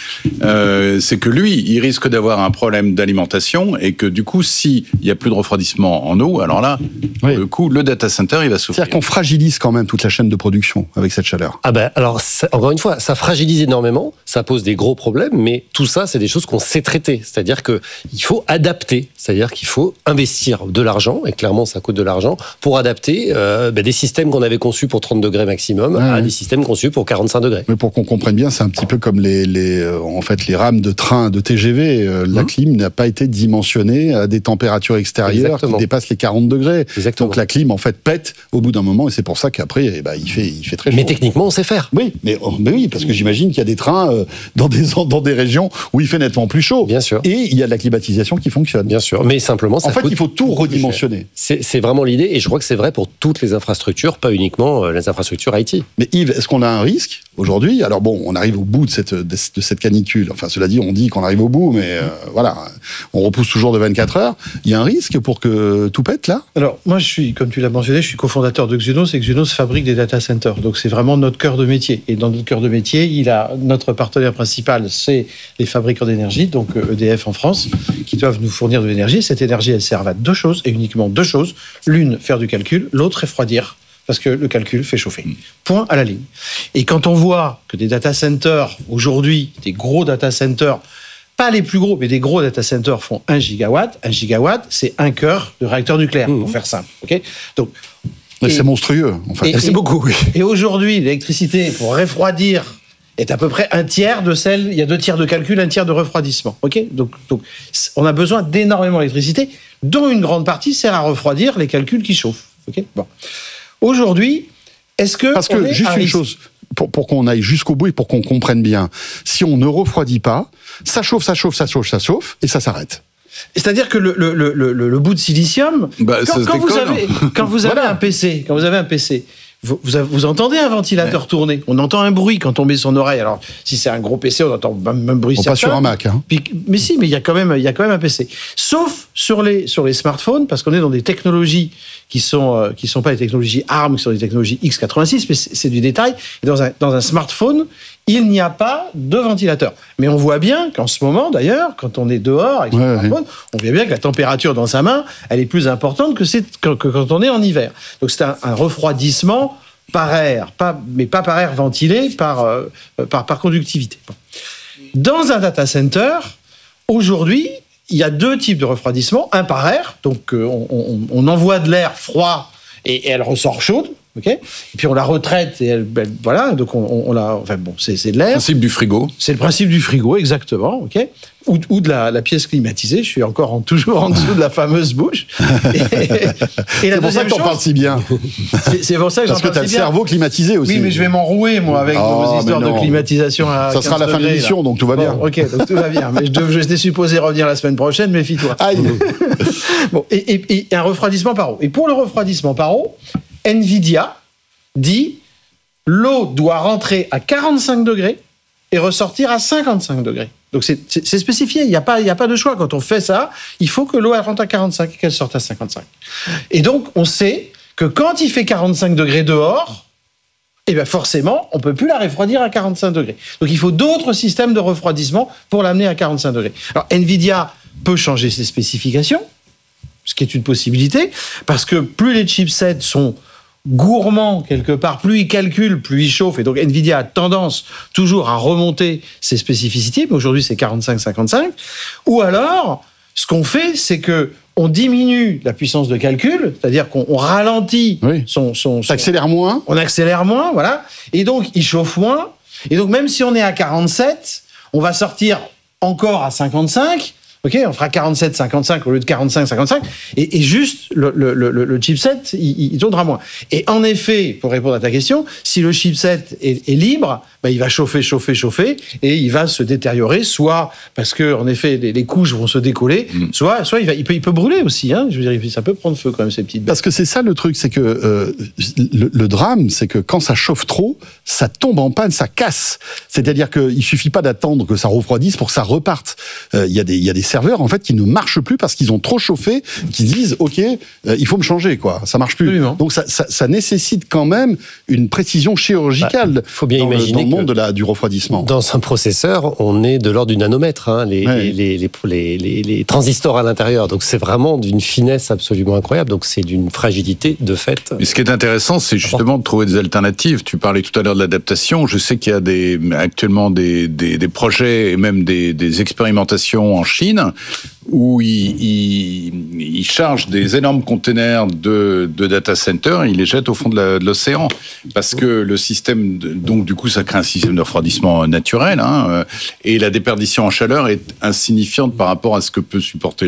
c'est que lui, il risque d'avoir un problème d'alimentation, et que du coup, s'il y a plus de refroidissement en eau, alors là, le coup, le data center, il va souffrir. C'est-à-dire qu'on fragilise quand même toute la chaîne de production avec cette chaleur. Alors, encore une fois, ça fragilise énormément, ça pose des gros problèmes, mais tout ça, c'est des choses qu'on sait traiter. C'est-à-dire qu'il faut adapter, c'est-à-dire qu'il faut investir de l'argent, et clairement ça coûte de l'argent, pour adapter des systèmes qu'on avait conçus pour 30 degrés maximum à des systèmes conçus pour 45 degrés. Mais pour qu'on comprenne bien, c'est un petit peu comme les rames de train, de TGV. La clim n'a pas été dimensionnée à des températures extérieures qui dépassent les 40 degrés. Exactement. Donc la clim en fait pète au bout d'un moment, et c'est pour ça qu'après il fait très chaud. Mais techniquement on sait faire. Oui, mais oui, parce que j'imagine qu'il y a des trains dans des régions où il fait nettement plus chaud. Bien sûr. Et il y a de la climatisation qui fonctionne. Bien sûr, mais simplement ça il faut tout redimensionner. C'est vraiment l'idée, et je crois que c'est vrai pour toutes les infrastructures, pas uniquement les infrastructures IT. Mais Yves, est-ce qu'on a un risque aujourd'hui? Alors bon, on arrive au bout de cette canicule. Enfin, cela dit, on dit qu'on arrive au bout, mais voilà, on repousse toujours de 24 heures. Il y a un risque pour que tout pète là? Alors moi, comme tu l'as mentionné, je suis cofondateur de Xunos, et Xunos fabrique des data centers. Donc c'est vraiment notre cœur de métier. Et dans notre cœur de métier, notre partenaire principal, c'est les fabricants d'énergie, donc EDF en France, qui doivent nous fournir de l'énergie. Cette énergie, elle sert à deux choses, et uniquement deux choses. L'une, faire du calcul, l'autre, refroidir, parce que le calcul fait chauffer. Point à la ligne. Et quand on voit que des data centers, aujourd'hui, des gros data centers, pas les plus gros, mais des gros data centers font 1 gigawatt. 1 gigawatt, c'est un cœur de réacteur nucléaire, pour faire simple. Okay, donc, c'est monstrueux, en fait. C'est beaucoup, oui. Et aujourd'hui, l'électricité, pour refroidir, est à peu près un tiers de celle... Il y a 2 tiers de calcul, 1 tiers de refroidissement. Okay, donc, on a besoin d'énormément d'électricité, dont une grande partie sert à refroidir les calculs qui chauffent. Okay, bon. Aujourd'hui, est-ce que... Parce que, juste une chose, pour qu'on aille jusqu'au bout et pour qu'on comprenne bien, si on ne refroidit pas, ça chauffe, et ça s'arrête. C'est-à-dire que le bout de silicium, quand vous avez un PC, vous entendez un ventilateur tourner. On entend un bruit quand on met son oreille. Alors, si c'est un gros PC, on entend même bruit certain. Pas sur un Mac. Hein. Mais il y a quand même un PC. Sauf sur les smartphones, parce qu'on est dans des technologies qui sont pas des technologies ARM, qui sont des technologies x86, mais c'est du détail. Et dans un smartphone, il n'y a pas de ventilateur. Mais on voit bien qu'en ce moment, d'ailleurs, quand on est dehors avec son smartphone, on voit bien que la température dans sa main, elle est plus importante que quand on est en hiver. Donc c'est un refroidissement par air, mais pas par air ventilé, par conductivité. Dans un data center, aujourd'hui, il y a deux types de refroidissement. Un par air, donc on envoie de l'air froid et elle ressort chaude. Okay, et puis on la retraite et voilà, donc on la, enfin bon, c'est de l'air. Le principe du frigo. C'est le principe du frigo, exactement, ok. Ou de la pièce climatisée. Je suis toujours en dessous de la fameuse bouche. Et c'est pour ça que t'en parles si bien. C'est pour ça que j'en parle si bien. Parce que t'as le cerveau climatisé aussi. Oui, mais je vais m'enrouer moi avec vos histoires de climatisation. Ça sera la fin de l'émission, donc tout va bien. Ok, donc tout va bien. Mais j'étais supposé revenir la semaine prochaine, méfie-toi. Aïe. Bon, et un refroidissement par eau. Et pour le refroidissement par eau, NVIDIA dit l'eau doit rentrer à 45 degrés et ressortir à 55 degrés. Donc c'est spécifié, il n'y a pas de choix. Quand on fait ça, il faut que l'eau elle rentre à 45 et qu'elle sorte à 55. Et donc on sait que quand il fait 45 degrés dehors, eh bien forcément, on ne peut plus la refroidir à 45 degrés. Donc il faut d'autres systèmes de refroidissement pour l'amener à 45 degrés. Alors NVIDIA peut changer ses spécifications, ce qui est une possibilité, parce que plus les chipsets sont gourmands quelque part, plus ils calculent, plus ils chauffent, et donc NVIDIA a tendance toujours à remonter ses spécificités, mais aujourd'hui c'est 45-55, ou alors, ce qu'on fait, c'est que on diminue la puissance de calcul, c'est-à-dire qu'on ralentit son accélère moins. On accélère moins, voilà, et donc il chauffe moins, et donc même si on est à 47, on va sortir encore à 55, ok, on fera 47-55 au lieu de 45-55, et juste le chipset, il tournera moins. Et en effet, pour répondre à ta question, si le chipset est libre, il va chauffer, et il va se détériorer, soit parce que en effet les couches vont se décoller, soit il peut brûler aussi. Hein, je veux dire, ça peut prendre feu quand même ces petites bêtes. Parce que c'est ça le truc, c'est que le drame, c'est que quand ça chauffe trop, ça tombe en panne, ça casse. C'est-à-dire qu'il suffit pas d'attendre que ça refroidisse pour que ça reparte. Il y a des serveurs en fait qui ne marchent plus parce qu'ils ont trop chauffé, qui disent ok, il faut me changer quoi, ça marche plus. Absolument. Donc ça nécessite quand même une précision chirurgicale. Faut bien imaginer dans le monde du refroidissement. Dans un processeur, on est de l'ordre du nanomètre, hein, les transistors à l'intérieur. Donc c'est vraiment d'une finesse absolument incroyable. Donc c'est d'une fragilité de fait. Mais ce qui est intéressant, c'est justement de trouver des alternatives. Tu parlais tout à l'heure de l'adaptation. Je sais qu'il y a actuellement des projets et même des expérimentations en Chine où ils chargent des énormes containers de data centers et ils les jettent au fond de l'océan. Parce que le système, donc du coup, ça crée un système de refroidissement naturel, hein, et la déperdition en chaleur est insignifiante par rapport à ce que peut supporter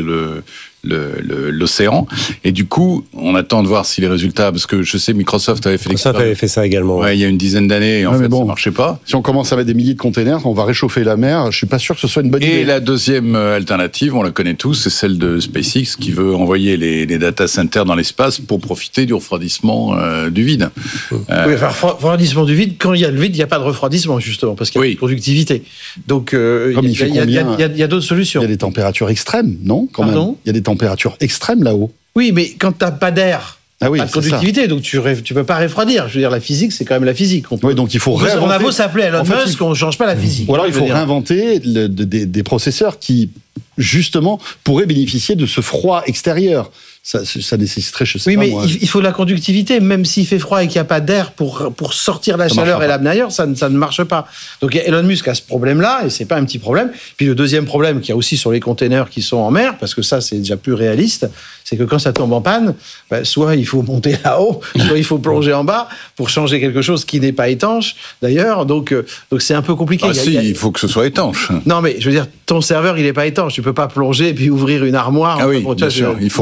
l'océan. Et du coup, on attend de voir si les résultats, parce que je sais Microsoft avait fait l'expérience. Avait fait ça également. Ouais, il y a une dizaine d'années, et en fait, ça marchait pas. Si on commence à mettre des milliers de containers, on va réchauffer la mer. Je suis pas sûr que ce soit une bonne idée. Et la deuxième alternative, on la connaît tous, c'est celle de SpaceX qui veut envoyer les data centers dans l'espace pour profiter du refroidissement du vide. Oui, enfin, refroidissement du vide, quand il y a le vide, il n'y a pas de refroidissement, justement, parce qu'il y a de productivité. Donc, il y a d'autres solutions. Il y a des températures extrêmes, non? Pardon ? Il y a des températures extrêmes là-haut. Oui, mais quand tu n'as pas d'air, pas de conductivité, donc tu peux pas refroidir. Je veux dire, la physique, c'est quand même la physique. Oui, donc il faut réinventer. On a beau s'appeler Elon Musk, on ne change pas la physique. Ou alors il faut réinventer des processeurs qui, justement, pourraient bénéficier de ce froid extérieur. Ça nécessiterait, je sais pas moi. Oui, mais il faut de la conductivité, même s'il fait froid et qu'il n'y a pas d'air pour sortir la chaleur et l'amener ailleurs, ça ne marche pas. Donc Elon Musk a ce problème-là, et c'est pas un petit problème. Puis le deuxième problème qu'il y a aussi sur les containers qui sont en mer, parce que ça c'est déjà plus réaliste, c'est que quand ça tombe en panne, soit il faut monter là-haut, soit il faut plonger en bas pour changer quelque chose qui n'est pas étanche, d'ailleurs. Donc c'est un peu compliqué. Il faut que ce soit étanche. Non, mais je veux dire, ton serveur, il n'est pas étanche. Tu peux pas plonger et puis ouvrir une armoire. Ah oui, bien sûr. Il faut remonter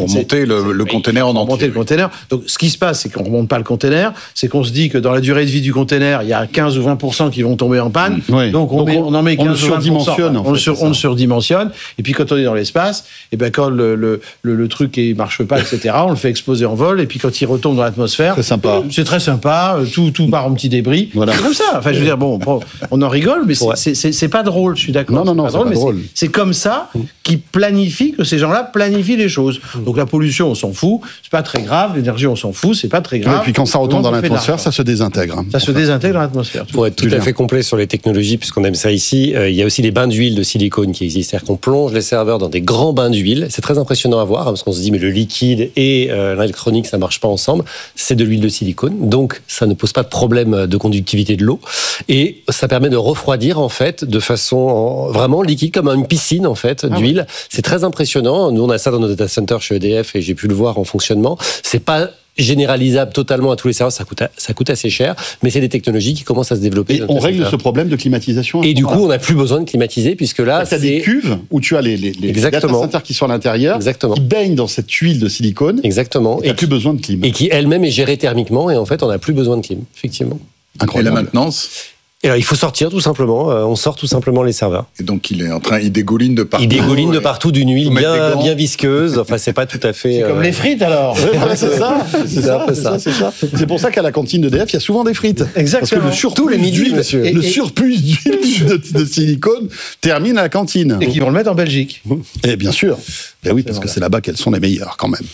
le container en entier. Remonter le container. Donc, ce qui se passe, c'est qu'on remonte pas le container, c'est qu'on se dit que dans la durée de vie du container, il y a 15 ou 20% qui vont tomber en panne. Oui. Donc, on en met 15 ou 20%. On le surdimensionne. Et puis, quand on est dans l'espace, et ben, quand le truc ne marche pas, etc., on le fait exploser en vol. Et puis, quand il retombe dans l'atmosphère, c'est très sympa. Tout part en petits débris. Voilà. C'est comme ça. Enfin, je veux dire, bon, on en rigole, mais c'est pas drôle, je suis d'accord. Non, c'est pas drôle. C'est comme ça qu'ils planifient, que ces gens-là planifient les choses. Donc la pollution, on s'en fout, c'est pas très grave. L'énergie, on s'en fout, c'est pas très grave. Et puis quand ça retombe dans l'atmosphère, ça se désintègre. Ça se désintègre dans l'atmosphère. Pour être tout à fait complet sur les technologies, puisqu'on aime ça ici, il y a aussi les bains d'huile de silicone qui existent. C'est-à-dire qu'on plonge les serveurs dans des grands bains d'huile. C'est très impressionnant à voir, parce qu'on se dit, mais le liquide et l'électronique, ça marche pas ensemble. C'est de l'huile de silicone. Donc, ça ne pose pas de problème de conductivité de l'eau. Et ça permet de refroidir, en fait, de façon vraiment liquide, comme une piscine, en fait, d'huile. C'est très impressionnant. Nous, on a ça dans nos data centers chez EDF et j'ai pu le voir en fonctionnement. C'est pas généralisable totalement à tous les serveurs, ça coûte assez cher, mais c'est des technologies qui commencent à se développer. Et on règle ce problème de climatisation. Et du coup, on n'a plus besoin de climatiser, puisque là, tu as des cuves où tu as les data centers qui sont à l'intérieur, qui baignent dans cette huile de silicone. Exactement. Et tu n'as plus besoin de clim. Et qui elle-même est gérée thermiquement, et en fait, on n'a plus besoin de clim, effectivement. Incroyable. Et la maintenance ? Et alors, il faut sortir tout simplement. On sort tout simplement les serveurs. Et donc il dégouline de partout. Il dégouline de partout d'une huile bien visqueuse. Enfin, c'est pas tout à fait. C'est comme les frites alors. C'est ça. C'est pour ça qu'à la cantine d'EDF, il y a souvent des frites. Exactement. Parce que le surplus d'huile, le surplus d'huile de silicone termine à la cantine. Et qu'ils vont le mettre en Belgique. Et bien sûr. Ben oui, parce que c'est là-bas qu'elles sont les meilleures quand même.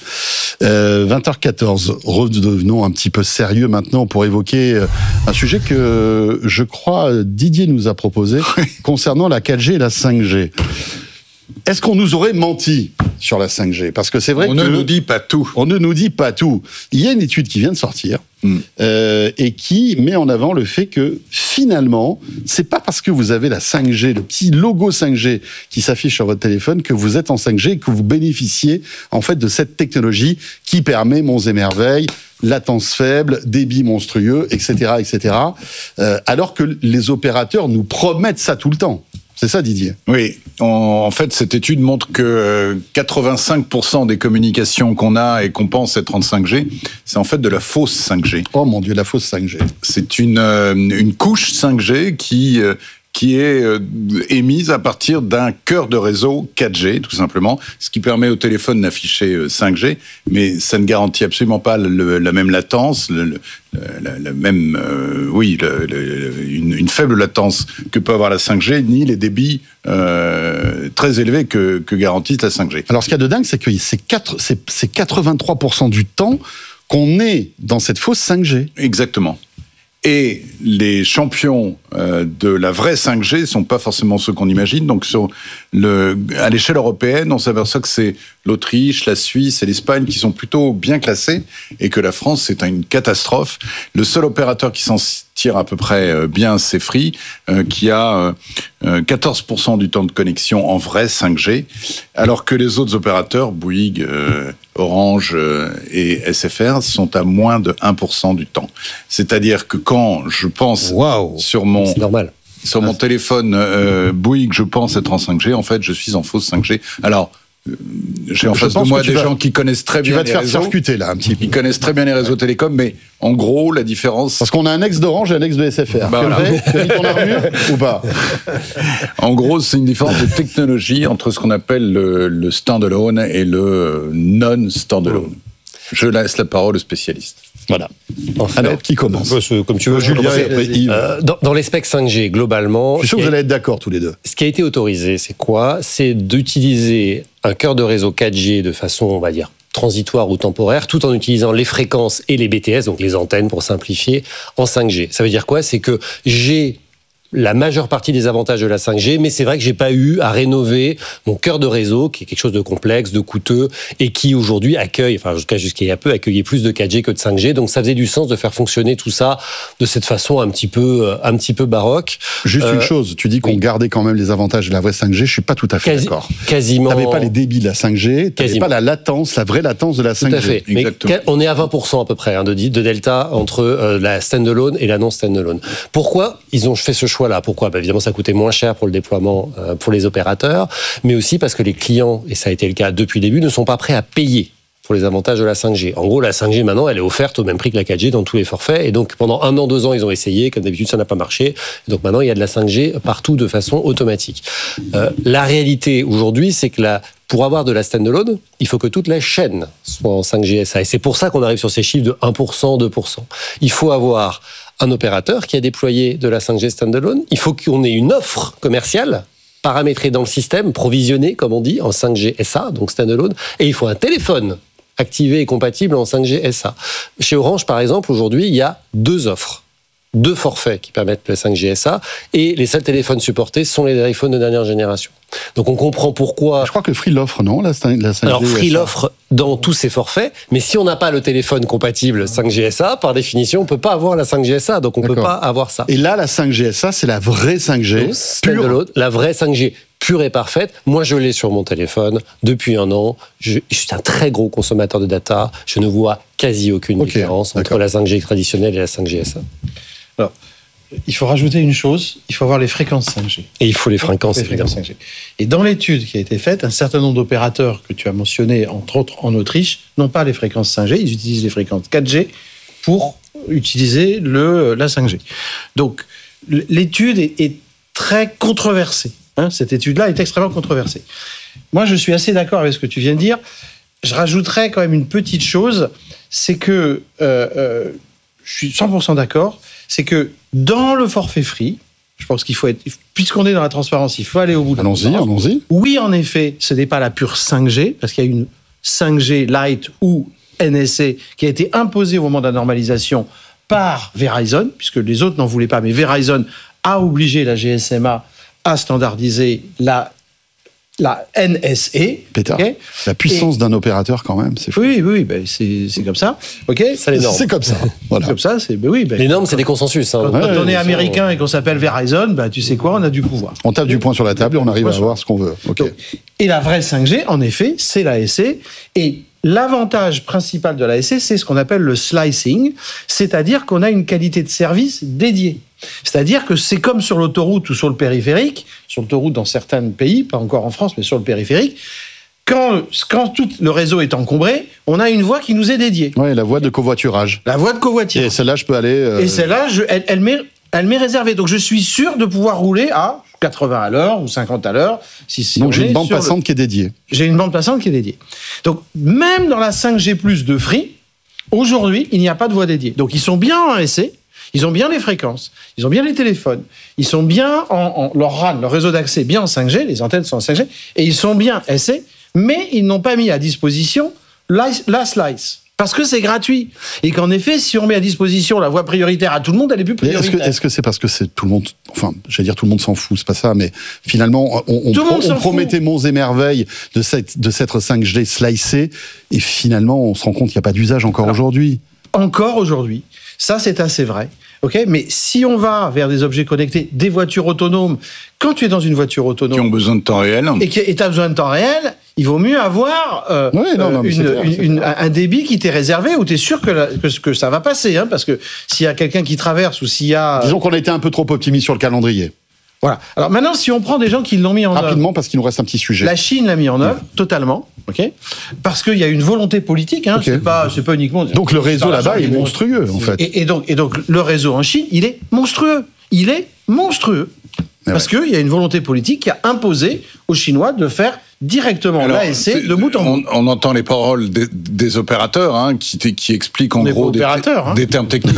20h14. Redevenons un petit peu sérieux maintenant pour évoquer un sujet que je crois Didier nous a proposé concernant la 4G et la 5G. Est-ce qu'on nous aurait menti sur la 5G ? Parce que c'est vrai on ne nous dit pas tout. On ne nous dit pas tout. Il y a une étude qui vient de sortir et qui met en avant le fait que finalement, c'est pas parce que vous avez la 5G, le petit logo 5G qui s'affiche sur votre téléphone que vous êtes en 5G et que vous bénéficiez en fait de cette technologie qui permet monts et merveilles, latence faible, débit monstrueux, etc., etc. Alors que les opérateurs nous promettent ça tout le temps. C'est ça, Didier ? Oui. En fait, cette étude montre que 85% des communications qu'on a et qu'on pense être en 5G, c'est en fait de la fausse 5G. Oh mon Dieu, la fausse 5G. C'est une couche 5G qui est émise à partir d'un cœur de réseau 4G, tout simplement, ce qui permet au téléphone d'afficher 5G, mais ça ne garantit absolument pas la même latence, une faible latence que peut avoir la 5G, ni les débits très élevés que garantit la 5G. Alors ce qu'il y a de dingue, c'est que c'est 83% du temps qu'on est dans cette fausse 5G. Exactement. Et les champions de la vraie 5G sont pas forcément ceux qu'on imagine. Donc, à l'échelle européenne, on s'aperçoit que c'est l'Autriche, la Suisse et l'Espagne qui sont plutôt bien classés et que la France, c'est une catastrophe. Le seul opérateur qui s'en tire à peu près bien, c'est Free, qui a 14% du temps de connexion en vrai 5G, alors que les autres opérateurs, Bouygues, Orange et SFR, sont à moins de 1% du temps. C'est-à-dire que quand je pense sur mon téléphone Bouygues, je pense être en 5G, en fait, je suis en fausse 5G. Alors, j'ai en face de moi des gens qui connaissent très bien les réseaux. Tu vas te faire circuiter, là, un petit peu. Ils connaissent très bien les réseaux télécoms, mais en gros, la différence... Parce qu'on a un ex d'Orange et un ex de SFR. Bah, voilà. Tu as mis ton armure ou pas ? En gros, c'est une différence de technologie entre ce qu'on appelle le standalone et le non-standalone. Je laisse la parole au spécialiste. Voilà. Alors, qui commence ? Comme tu veux, Julien et après Yves. Dans les specs 5G, globalement... Je suis sûr que vous allez être d'accord tous les deux. Ce qui a été autorisé, c'est quoi ? C'est d'utiliser un cœur de réseau 4G de façon, on va dire, transitoire ou temporaire, tout en utilisant les fréquences et les BTS, donc les antennes pour simplifier, en 5G. Ça veut dire quoi ? C'est que j'ai la majeure partie des avantages de la 5G, mais c'est vrai que j'ai pas eu à rénover mon cœur de réseau, qui est quelque chose de complexe, de coûteux, et qui aujourd'hui accueille, enfin jusqu'à il y a peu, accueillait plus de 4G que de 5G, donc ça faisait du sens de faire fonctionner tout ça de cette façon un petit peu baroque. Juste une chose, tu dis qu'on gardait quand même les avantages de la vraie 5G, je suis pas tout à fait d'accord. Quasiment. T'avais pas les débits de la 5G, t'avais pas la latence, la vraie latence de la 5G. Tout à fait. Mais on est à 20% à peu près de delta entre la standalone et la non standalone. Pourquoi ils ont fait ce choix-là ? Pourquoi ? Évidemment, ça coûtait moins cher pour le déploiement pour les opérateurs, mais aussi parce que les clients, et ça a été le cas depuis le début, ne sont pas prêts à payer pour les avantages de la 5G. En gros, la 5G, maintenant, elle est offerte au même prix que la 4G dans tous les forfaits. Et donc, pendant 1 an, 2 ans, ils ont essayé. Comme d'habitude, ça n'a pas marché. Et donc, maintenant, il y a de la 5G partout de façon automatique. La réalité, aujourd'hui, c'est que pour avoir de la standalone, il faut que toute la chaîne soit en 5G SA. Et c'est pour ça qu'on arrive sur ces chiffres de 1%, 2%. Il faut avoir un opérateur qui a déployé de la 5G standalone. Il faut qu'on ait une offre commerciale paramétrée dans le système, provisionnée, comme on dit, en 5G SA, donc standalone. Et il faut un téléphone activé et compatible en 5G SA. Chez Orange, par exemple, aujourd'hui, il y a 2 offres. 2 forfaits qui permettent le 5G SA, et les seuls téléphones supportés sont les iPhones de dernière génération. Donc on comprend pourquoi... Je crois que Free l'offre, non, la 5G Alors Free SA. l'offre dans tous ses forfaits, mais si on n'a pas le téléphone compatible 5G SA, par définition, on ne peut pas avoir la 5G SA, donc on ne peut pas avoir ça. Et là, la 5G SA, c'est la vraie 5G pure. La vraie 5G pure et parfaite. Moi, je l'ai sur mon téléphone depuis 1 an. Je suis un très gros consommateur de data. Je ne vois quasi aucune différence entre la 5G traditionnelle et la 5G SA. Alors, il faut rajouter une chose, il faut avoir les fréquences 5G. Et il faut les fréquences, évidemment. 5G. Et dans l'étude qui a été faite, un certain nombre d'opérateurs que tu as mentionnés, entre autres en Autriche, n'ont pas les fréquences 5G, ils utilisent les fréquences 4G pour utiliser la 5G. Donc, l'étude est très controversée. Cette étude-là est extrêmement controversée. Moi, je suis assez d'accord avec ce que tu viens de dire. Je rajouterais quand même une petite chose, c'est que je suis 100% d'accord, c'est que dans le forfait free, je pense qu'il faut être, puisqu'on est dans la transparence, il faut aller au bout de la transparence. Allons-y. Oui, en effet, ce n'est pas la pure 5G, parce qu'il y a une 5G Lite ou NSA qui a été imposée au moment de la normalisation par Verizon, puisque les autres n'en voulaient pas, mais Verizon a obligé la GSMA à standardiser la NSA. Pétard. Okay. La puissance d'un opérateur, quand même, c'est fou. Oui, ben c'est comme ça. Okay. C'est les normes. C'est comme ça. Voilà. C'est comme ça. Les normes, c'est des consensus. Quand on est américain et qu'on s'appelle Verizon, tu sais quoi, on a du pouvoir. On tape du poing sur la table et on arrive à avoir ce qu'on veut. Okay. Et la vraie 5G, en effet, c'est la SA. Et l'avantage principal de la SA, c'est ce qu'on appelle le slicing, c'est-à-dire qu'on a une qualité de service dédiée. C'est-à-dire que c'est comme sur l'autoroute ou sur le périphérique, sur l'autoroute dans certains pays, pas encore en France, mais sur le périphérique, quand tout le réseau est encombré, on a une voie qui nous est dédiée. Oui, la voie de covoiturage. La voie de covoiturage. Et celle-là, je peux aller... Et celle-là, elle m'est réservée. Donc je suis sûr de pouvoir rouler à 80 à l'heure ou 50 à l'heure. Donc j'ai une bande passante qui est dédiée. J'ai une bande passante qui est dédiée. Donc même dans la 5G+ de Free, aujourd'hui, il n'y a pas de voie dédiée. Donc ils sont bien en SA. Ils ont bien les fréquences, ils ont bien les téléphones, ils sont bien leur RAN, leur réseau d'accès bien en 5G, les antennes sont en 5G, et ils sont bien SA, mais ils n'ont pas mis à disposition la slice. Parce que c'est gratuit. Et qu'en effet, si on met à disposition la voie prioritaire à tout le monde, elle est plus prioritaire. Est-ce que c'est parce que c'est tout le monde... Enfin, j'allais dire tout le monde s'en fout, c'est pas ça, mais finalement, on promettait monts et merveilles de cette 5G slicée, et finalement, on se rend compte qu'il n'y a pas d'usage encore aujourd'hui. Encore aujourd'hui. Ça, c'est assez vrai. Okay, mais si on va vers des objets connectés, des voitures autonomes, quand tu es dans une voiture autonome... Qui ont besoin de temps réel. Et tu as besoin de temps réel, il vaut mieux avoir un débit qui t'est réservé, où tu es sûr que ça va passer. Parce que s'il y a quelqu'un qui traverse ou s'il y a... Disons qu'on a été un peu trop optimiste sur le calendrier. Voilà. Alors maintenant, si on prend des gens qui l'ont mis en œuvre... Rapidement, parce qu'il nous reste un petit sujet. La Chine l'a mis en œuvre, totalement. Okay, parce qu'il y a une volonté politique, c'est pas uniquement... Donc le réseau là-bas est monstrueux, en fait. Et donc le réseau en Chine, il est monstrueux. Il est monstrueux. Parce qu'il y a une volonté politique qui a imposé aux Chinois de faire directement l'ASC de bout en bout. On entend les paroles des opérateurs qui expliquent en gros des termes techniques.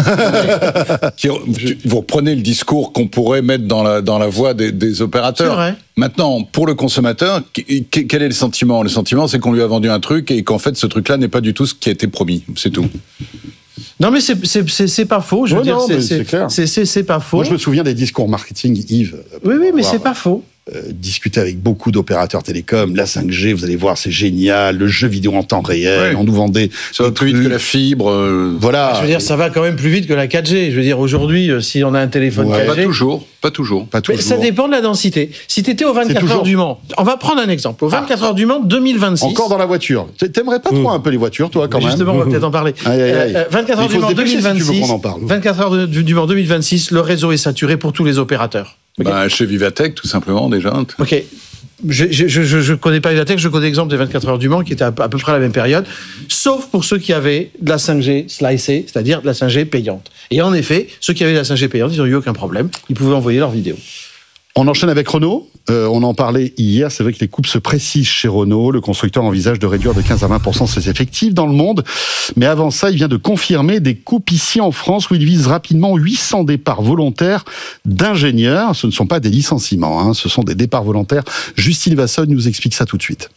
Vous reprenez le discours qu'on pourrait mettre dans la voix des opérateurs. C'est vrai. Maintenant, pour le consommateur, quel est le sentiment ? Le sentiment, c'est qu'on lui a vendu un truc et qu'en fait, ce truc-là n'est pas du tout ce qui a été promis. C'est tout. Non, mais c'est pas faux. C'est clair. C'est pas faux. Moi, je me souviens des discours marketing, Yves. Oui, mais c'est pas faux. Discuter avec beaucoup d'opérateurs télécoms, la 5G, vous allez voir, c'est génial, le jeu vidéo en temps réel, on nous vendait... Ça va plus vite que la fibre. Voilà. Je veux dire, ça va quand même plus vite que la 4G. Je veux dire, aujourd'hui, si on a un téléphone 4G... Pas toujours. Mais ça dépend de la densité. Si tu étais aux 24 heures du Mans, on va prendre un exemple. Aux 24 heures du Mans 2026... Encore dans la voiture. T'aimerais pas trop un peu les voitures, toi, quand même ? Justement, on va peut-être en parler. 24 heures du Mans 2026... 24 heures du Mans 2026, le réseau est saturé pour tous les opérateurs. Okay. Chez Vivatech, tout simplement, déjà. Ok. je connais pas Evatech, je connais l'exemple des 24 heures du Mans qui était à peu près à la même période, sauf pour ceux qui avaient de la 5G slicée, c'est-à-dire de la 5G payante. Et en effet, ceux qui avaient de la 5G payante, ils n'ont eu aucun problème, ils pouvaient envoyer leurs vidéos. On enchaîne avec Renault. On en parlait hier, c'est vrai que les coupes se précisent chez Renault. Le constructeur envisage de réduire de 15 à 20% ses effectifs dans le monde. Mais avant ça, il vient de confirmer des coupes ici en France où il vise rapidement 800 départs volontaires d'ingénieurs. Ce ne sont pas des licenciements, ce sont des départs volontaires. Justine Vasson nous explique ça tout de suite.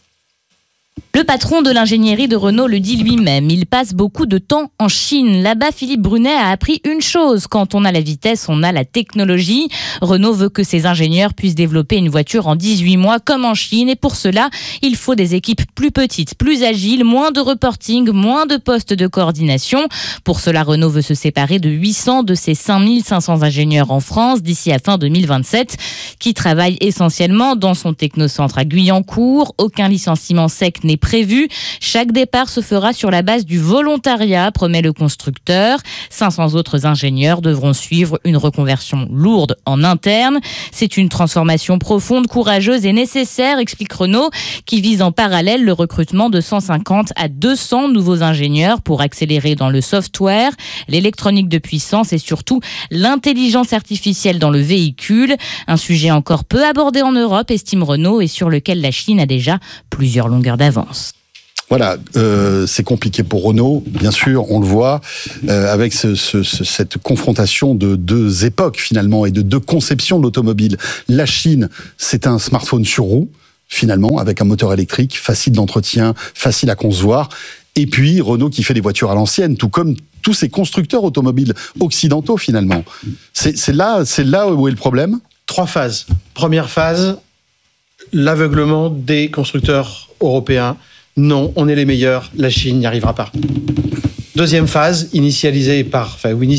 Le patron de l'ingénierie de Renault le dit lui-même, il passe beaucoup de temps en Chine. Là-bas, Philippe Brunet a appris une chose, quand on a la vitesse, on a la technologie. Renault veut que ses ingénieurs puissent développer une voiture en 18 mois comme en Chine et pour cela, il faut des équipes plus petites, plus agiles, moins de reporting, moins de postes de coordination. Pour cela, Renault veut se séparer de 800 de ses 5500 ingénieurs en France d'ici à fin 2027 qui travaillent essentiellement dans son technocentre à Guyancourt. Aucun licenciement sec n'est prévu. Chaque départ se fera sur la base du volontariat, promet le constructeur. 500 autres ingénieurs devront suivre une reconversion lourde en interne. C'est une transformation profonde, courageuse et nécessaire, explique Renault, qui vise en parallèle le recrutement de 150 à 200 nouveaux ingénieurs pour accélérer dans le software, l'électronique de puissance et surtout l'intelligence artificielle dans le véhicule. Un sujet encore peu abordé en Europe, estime Renault, et sur lequel la Chine a déjà plusieurs longueurs d'avance. Voilà, c'est compliqué pour Renault, bien sûr, on le voit, avec cette confrontation de deux époques finalement et de deux conceptions de l'automobile. La Chine, c'est un smartphone sur roue, finalement, avec un moteur électrique, facile d'entretien, facile à concevoir. Et puis Renault qui fait des voitures à l'ancienne, tout comme tous ces constructeurs automobiles occidentaux finalement. C'est là où est le problème. 3 phases. Première phase, l'aveuglement des constructeurs européens. Non, on est les meilleurs, la Chine n'y arrivera pas. Deuxième phase, initiée par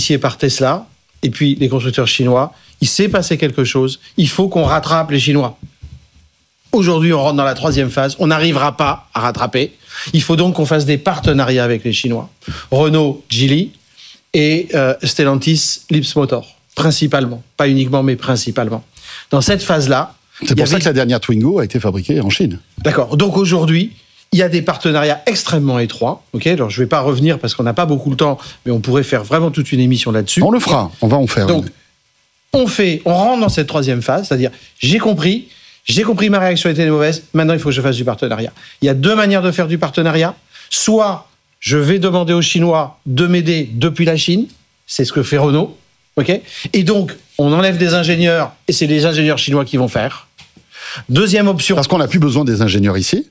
Tesla, et puis les constructeurs chinois. Il s'est passé quelque chose, il faut qu'on rattrape les Chinois. Aujourd'hui, on rentre dans la 3e phase, on n'arrivera pas à rattraper. Il faut donc qu'on fasse des partenariats avec les Chinois. Renault, Geely, et Stellantis, Lips Motor, principalement. Pas uniquement, mais principalement. Dans cette phase-là... C'est pour ça que la dernière Twingo a été fabriquée en Chine. D'accord. Donc aujourd'hui, il y a des partenariats extrêmement étroits. Ok. Alors je ne vais pas revenir parce qu'on n'a pas beaucoup de temps, mais on pourrait faire vraiment toute une émission là-dessus. On le fera. On va en faire. Donc on rentre dans cette 3e phase, c'est-à-dire j'ai compris, ma réaction était mauvaise. Maintenant, il faut que je fasse du partenariat. Il y a 2 manières de faire du partenariat. Soit je vais demander aux Chinois de m'aider depuis la Chine. C'est ce que fait Renault. Ok. Et donc on enlève des ingénieurs et c'est les ingénieurs chinois qui vont faire. Deuxième option. Parce qu'on n'a plus besoin des ingénieurs ici.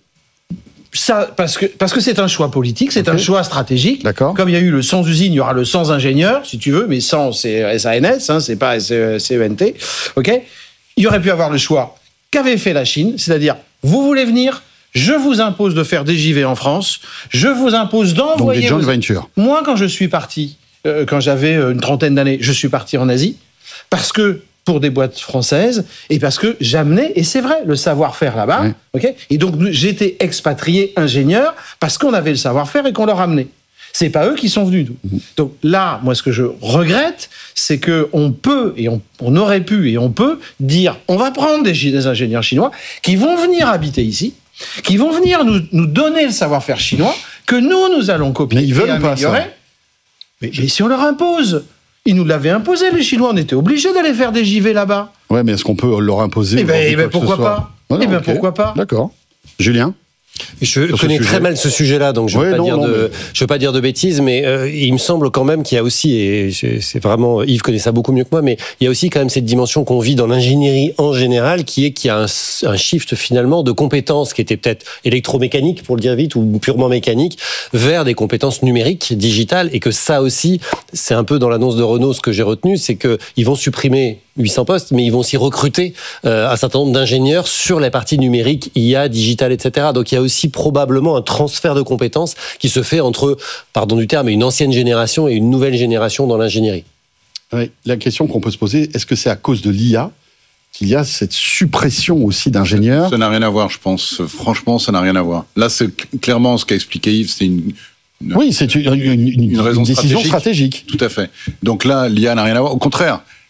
Ça, parce que c'est un choix politique, c'est un choix stratégique. D'accord. Comme il y a eu le sans usine, il y aura le sans ingénieur, si tu veux, mais sans, c'est SANS, c'est pas CENT. Ok. Il y aurait pu avoir le choix qu'avait fait la Chine, c'est-à-dire, vous voulez venir, je vous impose de faire des JV en France, je vous impose d'envoyer... Donc des joint ventures. Moi, quand je suis parti, quand j'avais une 30aine d'années, je suis parti en Asie, parce que pour des boîtes françaises, et parce que j'amenais, et c'est vrai, le savoir-faire là-bas, oui. Okay, et donc j'étais expatrié ingénieur, parce qu'on avait le savoir-faire et qu'on leur amenait. C'est pas eux qui sont venus. Donc là, moi, ce que je regrette, c'est qu'on peut, et on aurait pu, et on peut dire, on va prendre des ingénieurs chinois qui vont venir habiter ici, qui vont venir nous donner le savoir-faire chinois, que nous allons copier. Mais ils veulent pas ça. Mais si on leur impose, ils nous l'avaient imposé, les Chinois, on était obligés d'aller faire des JV là-bas. Ouais, mais est-ce qu'on peut leur imposer pourquoi pas. Pourquoi pas. D'accord. Julien ? Je connais très mal ce sujet-là, donc je ne veux pas dire de bêtises, mais il me semble quand même qu'il y a aussi, et c'est vraiment, Yves connaît ça beaucoup mieux que moi, mais il y a aussi quand même cette dimension qu'on vit dans l'ingénierie en général, qui est qu'il y a un shift finalement de compétences qui étaient peut-être électromécaniques, pour le dire vite, ou purement mécaniques, vers des compétences numériques, digitales, et que ça aussi, c'est un peu dans l'annonce de Renault, ce que j'ai retenu, c'est qu'ils vont supprimer 800 postes, mais ils vont aussi recruter un certain nombre d'ingénieurs sur la partie numérique, IA, digital, etc. Donc il y a aussi probablement un transfert de compétences qui se fait entre, pardon du terme, une ancienne génération et une nouvelle génération dans l'ingénierie. Oui, la question qu'on peut se poser, est-ce que c'est à cause de l'IA qu'il y a cette suppression aussi d'ingénieurs ? Ça n'a rien à voir, je pense. Franchement, ça n'a rien à voir. Là, c'est clairement ce qu'a expliqué Yves, c'est une raison décision stratégique. Tout à fait. Donc là, l'IA n'a rien à voir. Au contraire,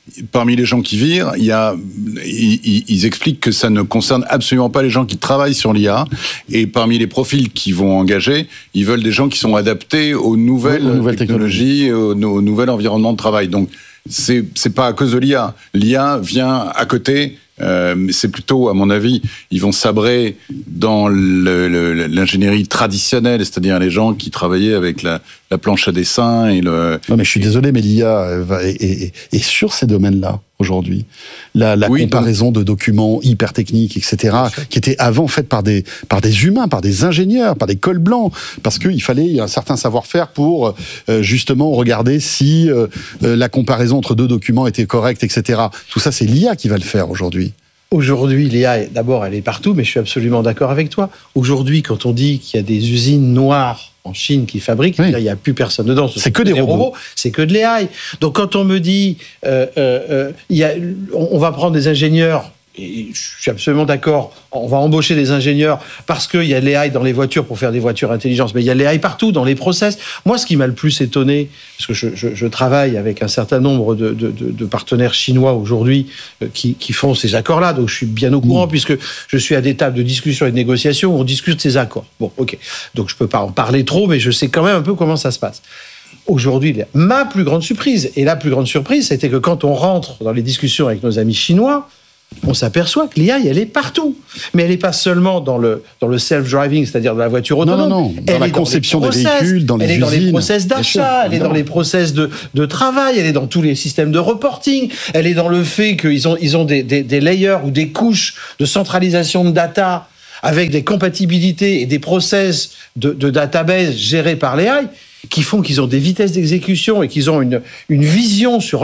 parmi les gens qui virent, ils expliquent que ça ne concerne absolument pas les gens qui travaillent sur l'IA. Et parmi les profils qu'ils vont engager, ils veulent des gens qui sont adaptés aux nouvelles technologies, au nouvel environnement de travail. Donc, c'est pas à cause de l'IA. L'IA vient à côté. Mais c'est plutôt, à mon avis, ils vont sabrer dans l'ingénierie traditionnelle, c'est-à-dire les gens qui travaillaient avec la planche à dessin et le... Non, mais je suis désolé, mais l'IA est sur ces domaines-là aujourd'hui. La comparaison de documents hyper techniques, etc., qui étaient avant faites par des humains, par des ingénieurs, par des cols blancs, parce qu'il fallait un certain savoir-faire pour justement regarder si la comparaison entre deux documents était correcte, etc. Tout ça, c'est l'IA qui va le faire aujourd'hui. Aujourd'hui, l'IA, d'abord, elle est partout, mais je suis absolument d'accord avec toi. Aujourd'hui, quand on dit qu'il y a des usines noires en Chine qui fabriquent, il n'y a plus personne dedans. C'est que des robots. C'est que de l'AI. Donc quand on me dit, on va prendre des ingénieurs, et je suis absolument d'accord, on va embaucher des ingénieurs parce qu'il y a l'AI dans les voitures pour faire des voitures intelligentes, mais il y a l'AI partout, dans les process. Moi, ce qui m'a le plus étonné, parce que je travaille avec un certain nombre de partenaires chinois aujourd'hui qui font ces accords-là, donc je suis bien au courant, puisque je suis à des tables de discussion et de négociation où on discute ces accords. Bon, ok. Donc je ne peux pas en parler trop, mais je sais quand même un peu comment ça se passe. Aujourd'hui, ma plus grande surprise, et la plus grande surprise, c'était que quand on rentre dans les discussions avec nos amis chinois, on s'aperçoit que l'IA, elle est partout. Mais elle n'est pas seulement dans le self-driving, c'est-à-dire dans la voiture autonome. Non. Dans la conception des véhicules, dans les usines. Elle est dans les process d'achat, elle est dans les process de travail, elle est dans tous les systèmes de reporting, elle est dans le fait qu'ils ont des layers ou des couches de centralisation de data avec des compatibilités et des process de database gérés par l'AI qui font qu'ils ont des vitesses d'exécution et qu'ils ont une vision sur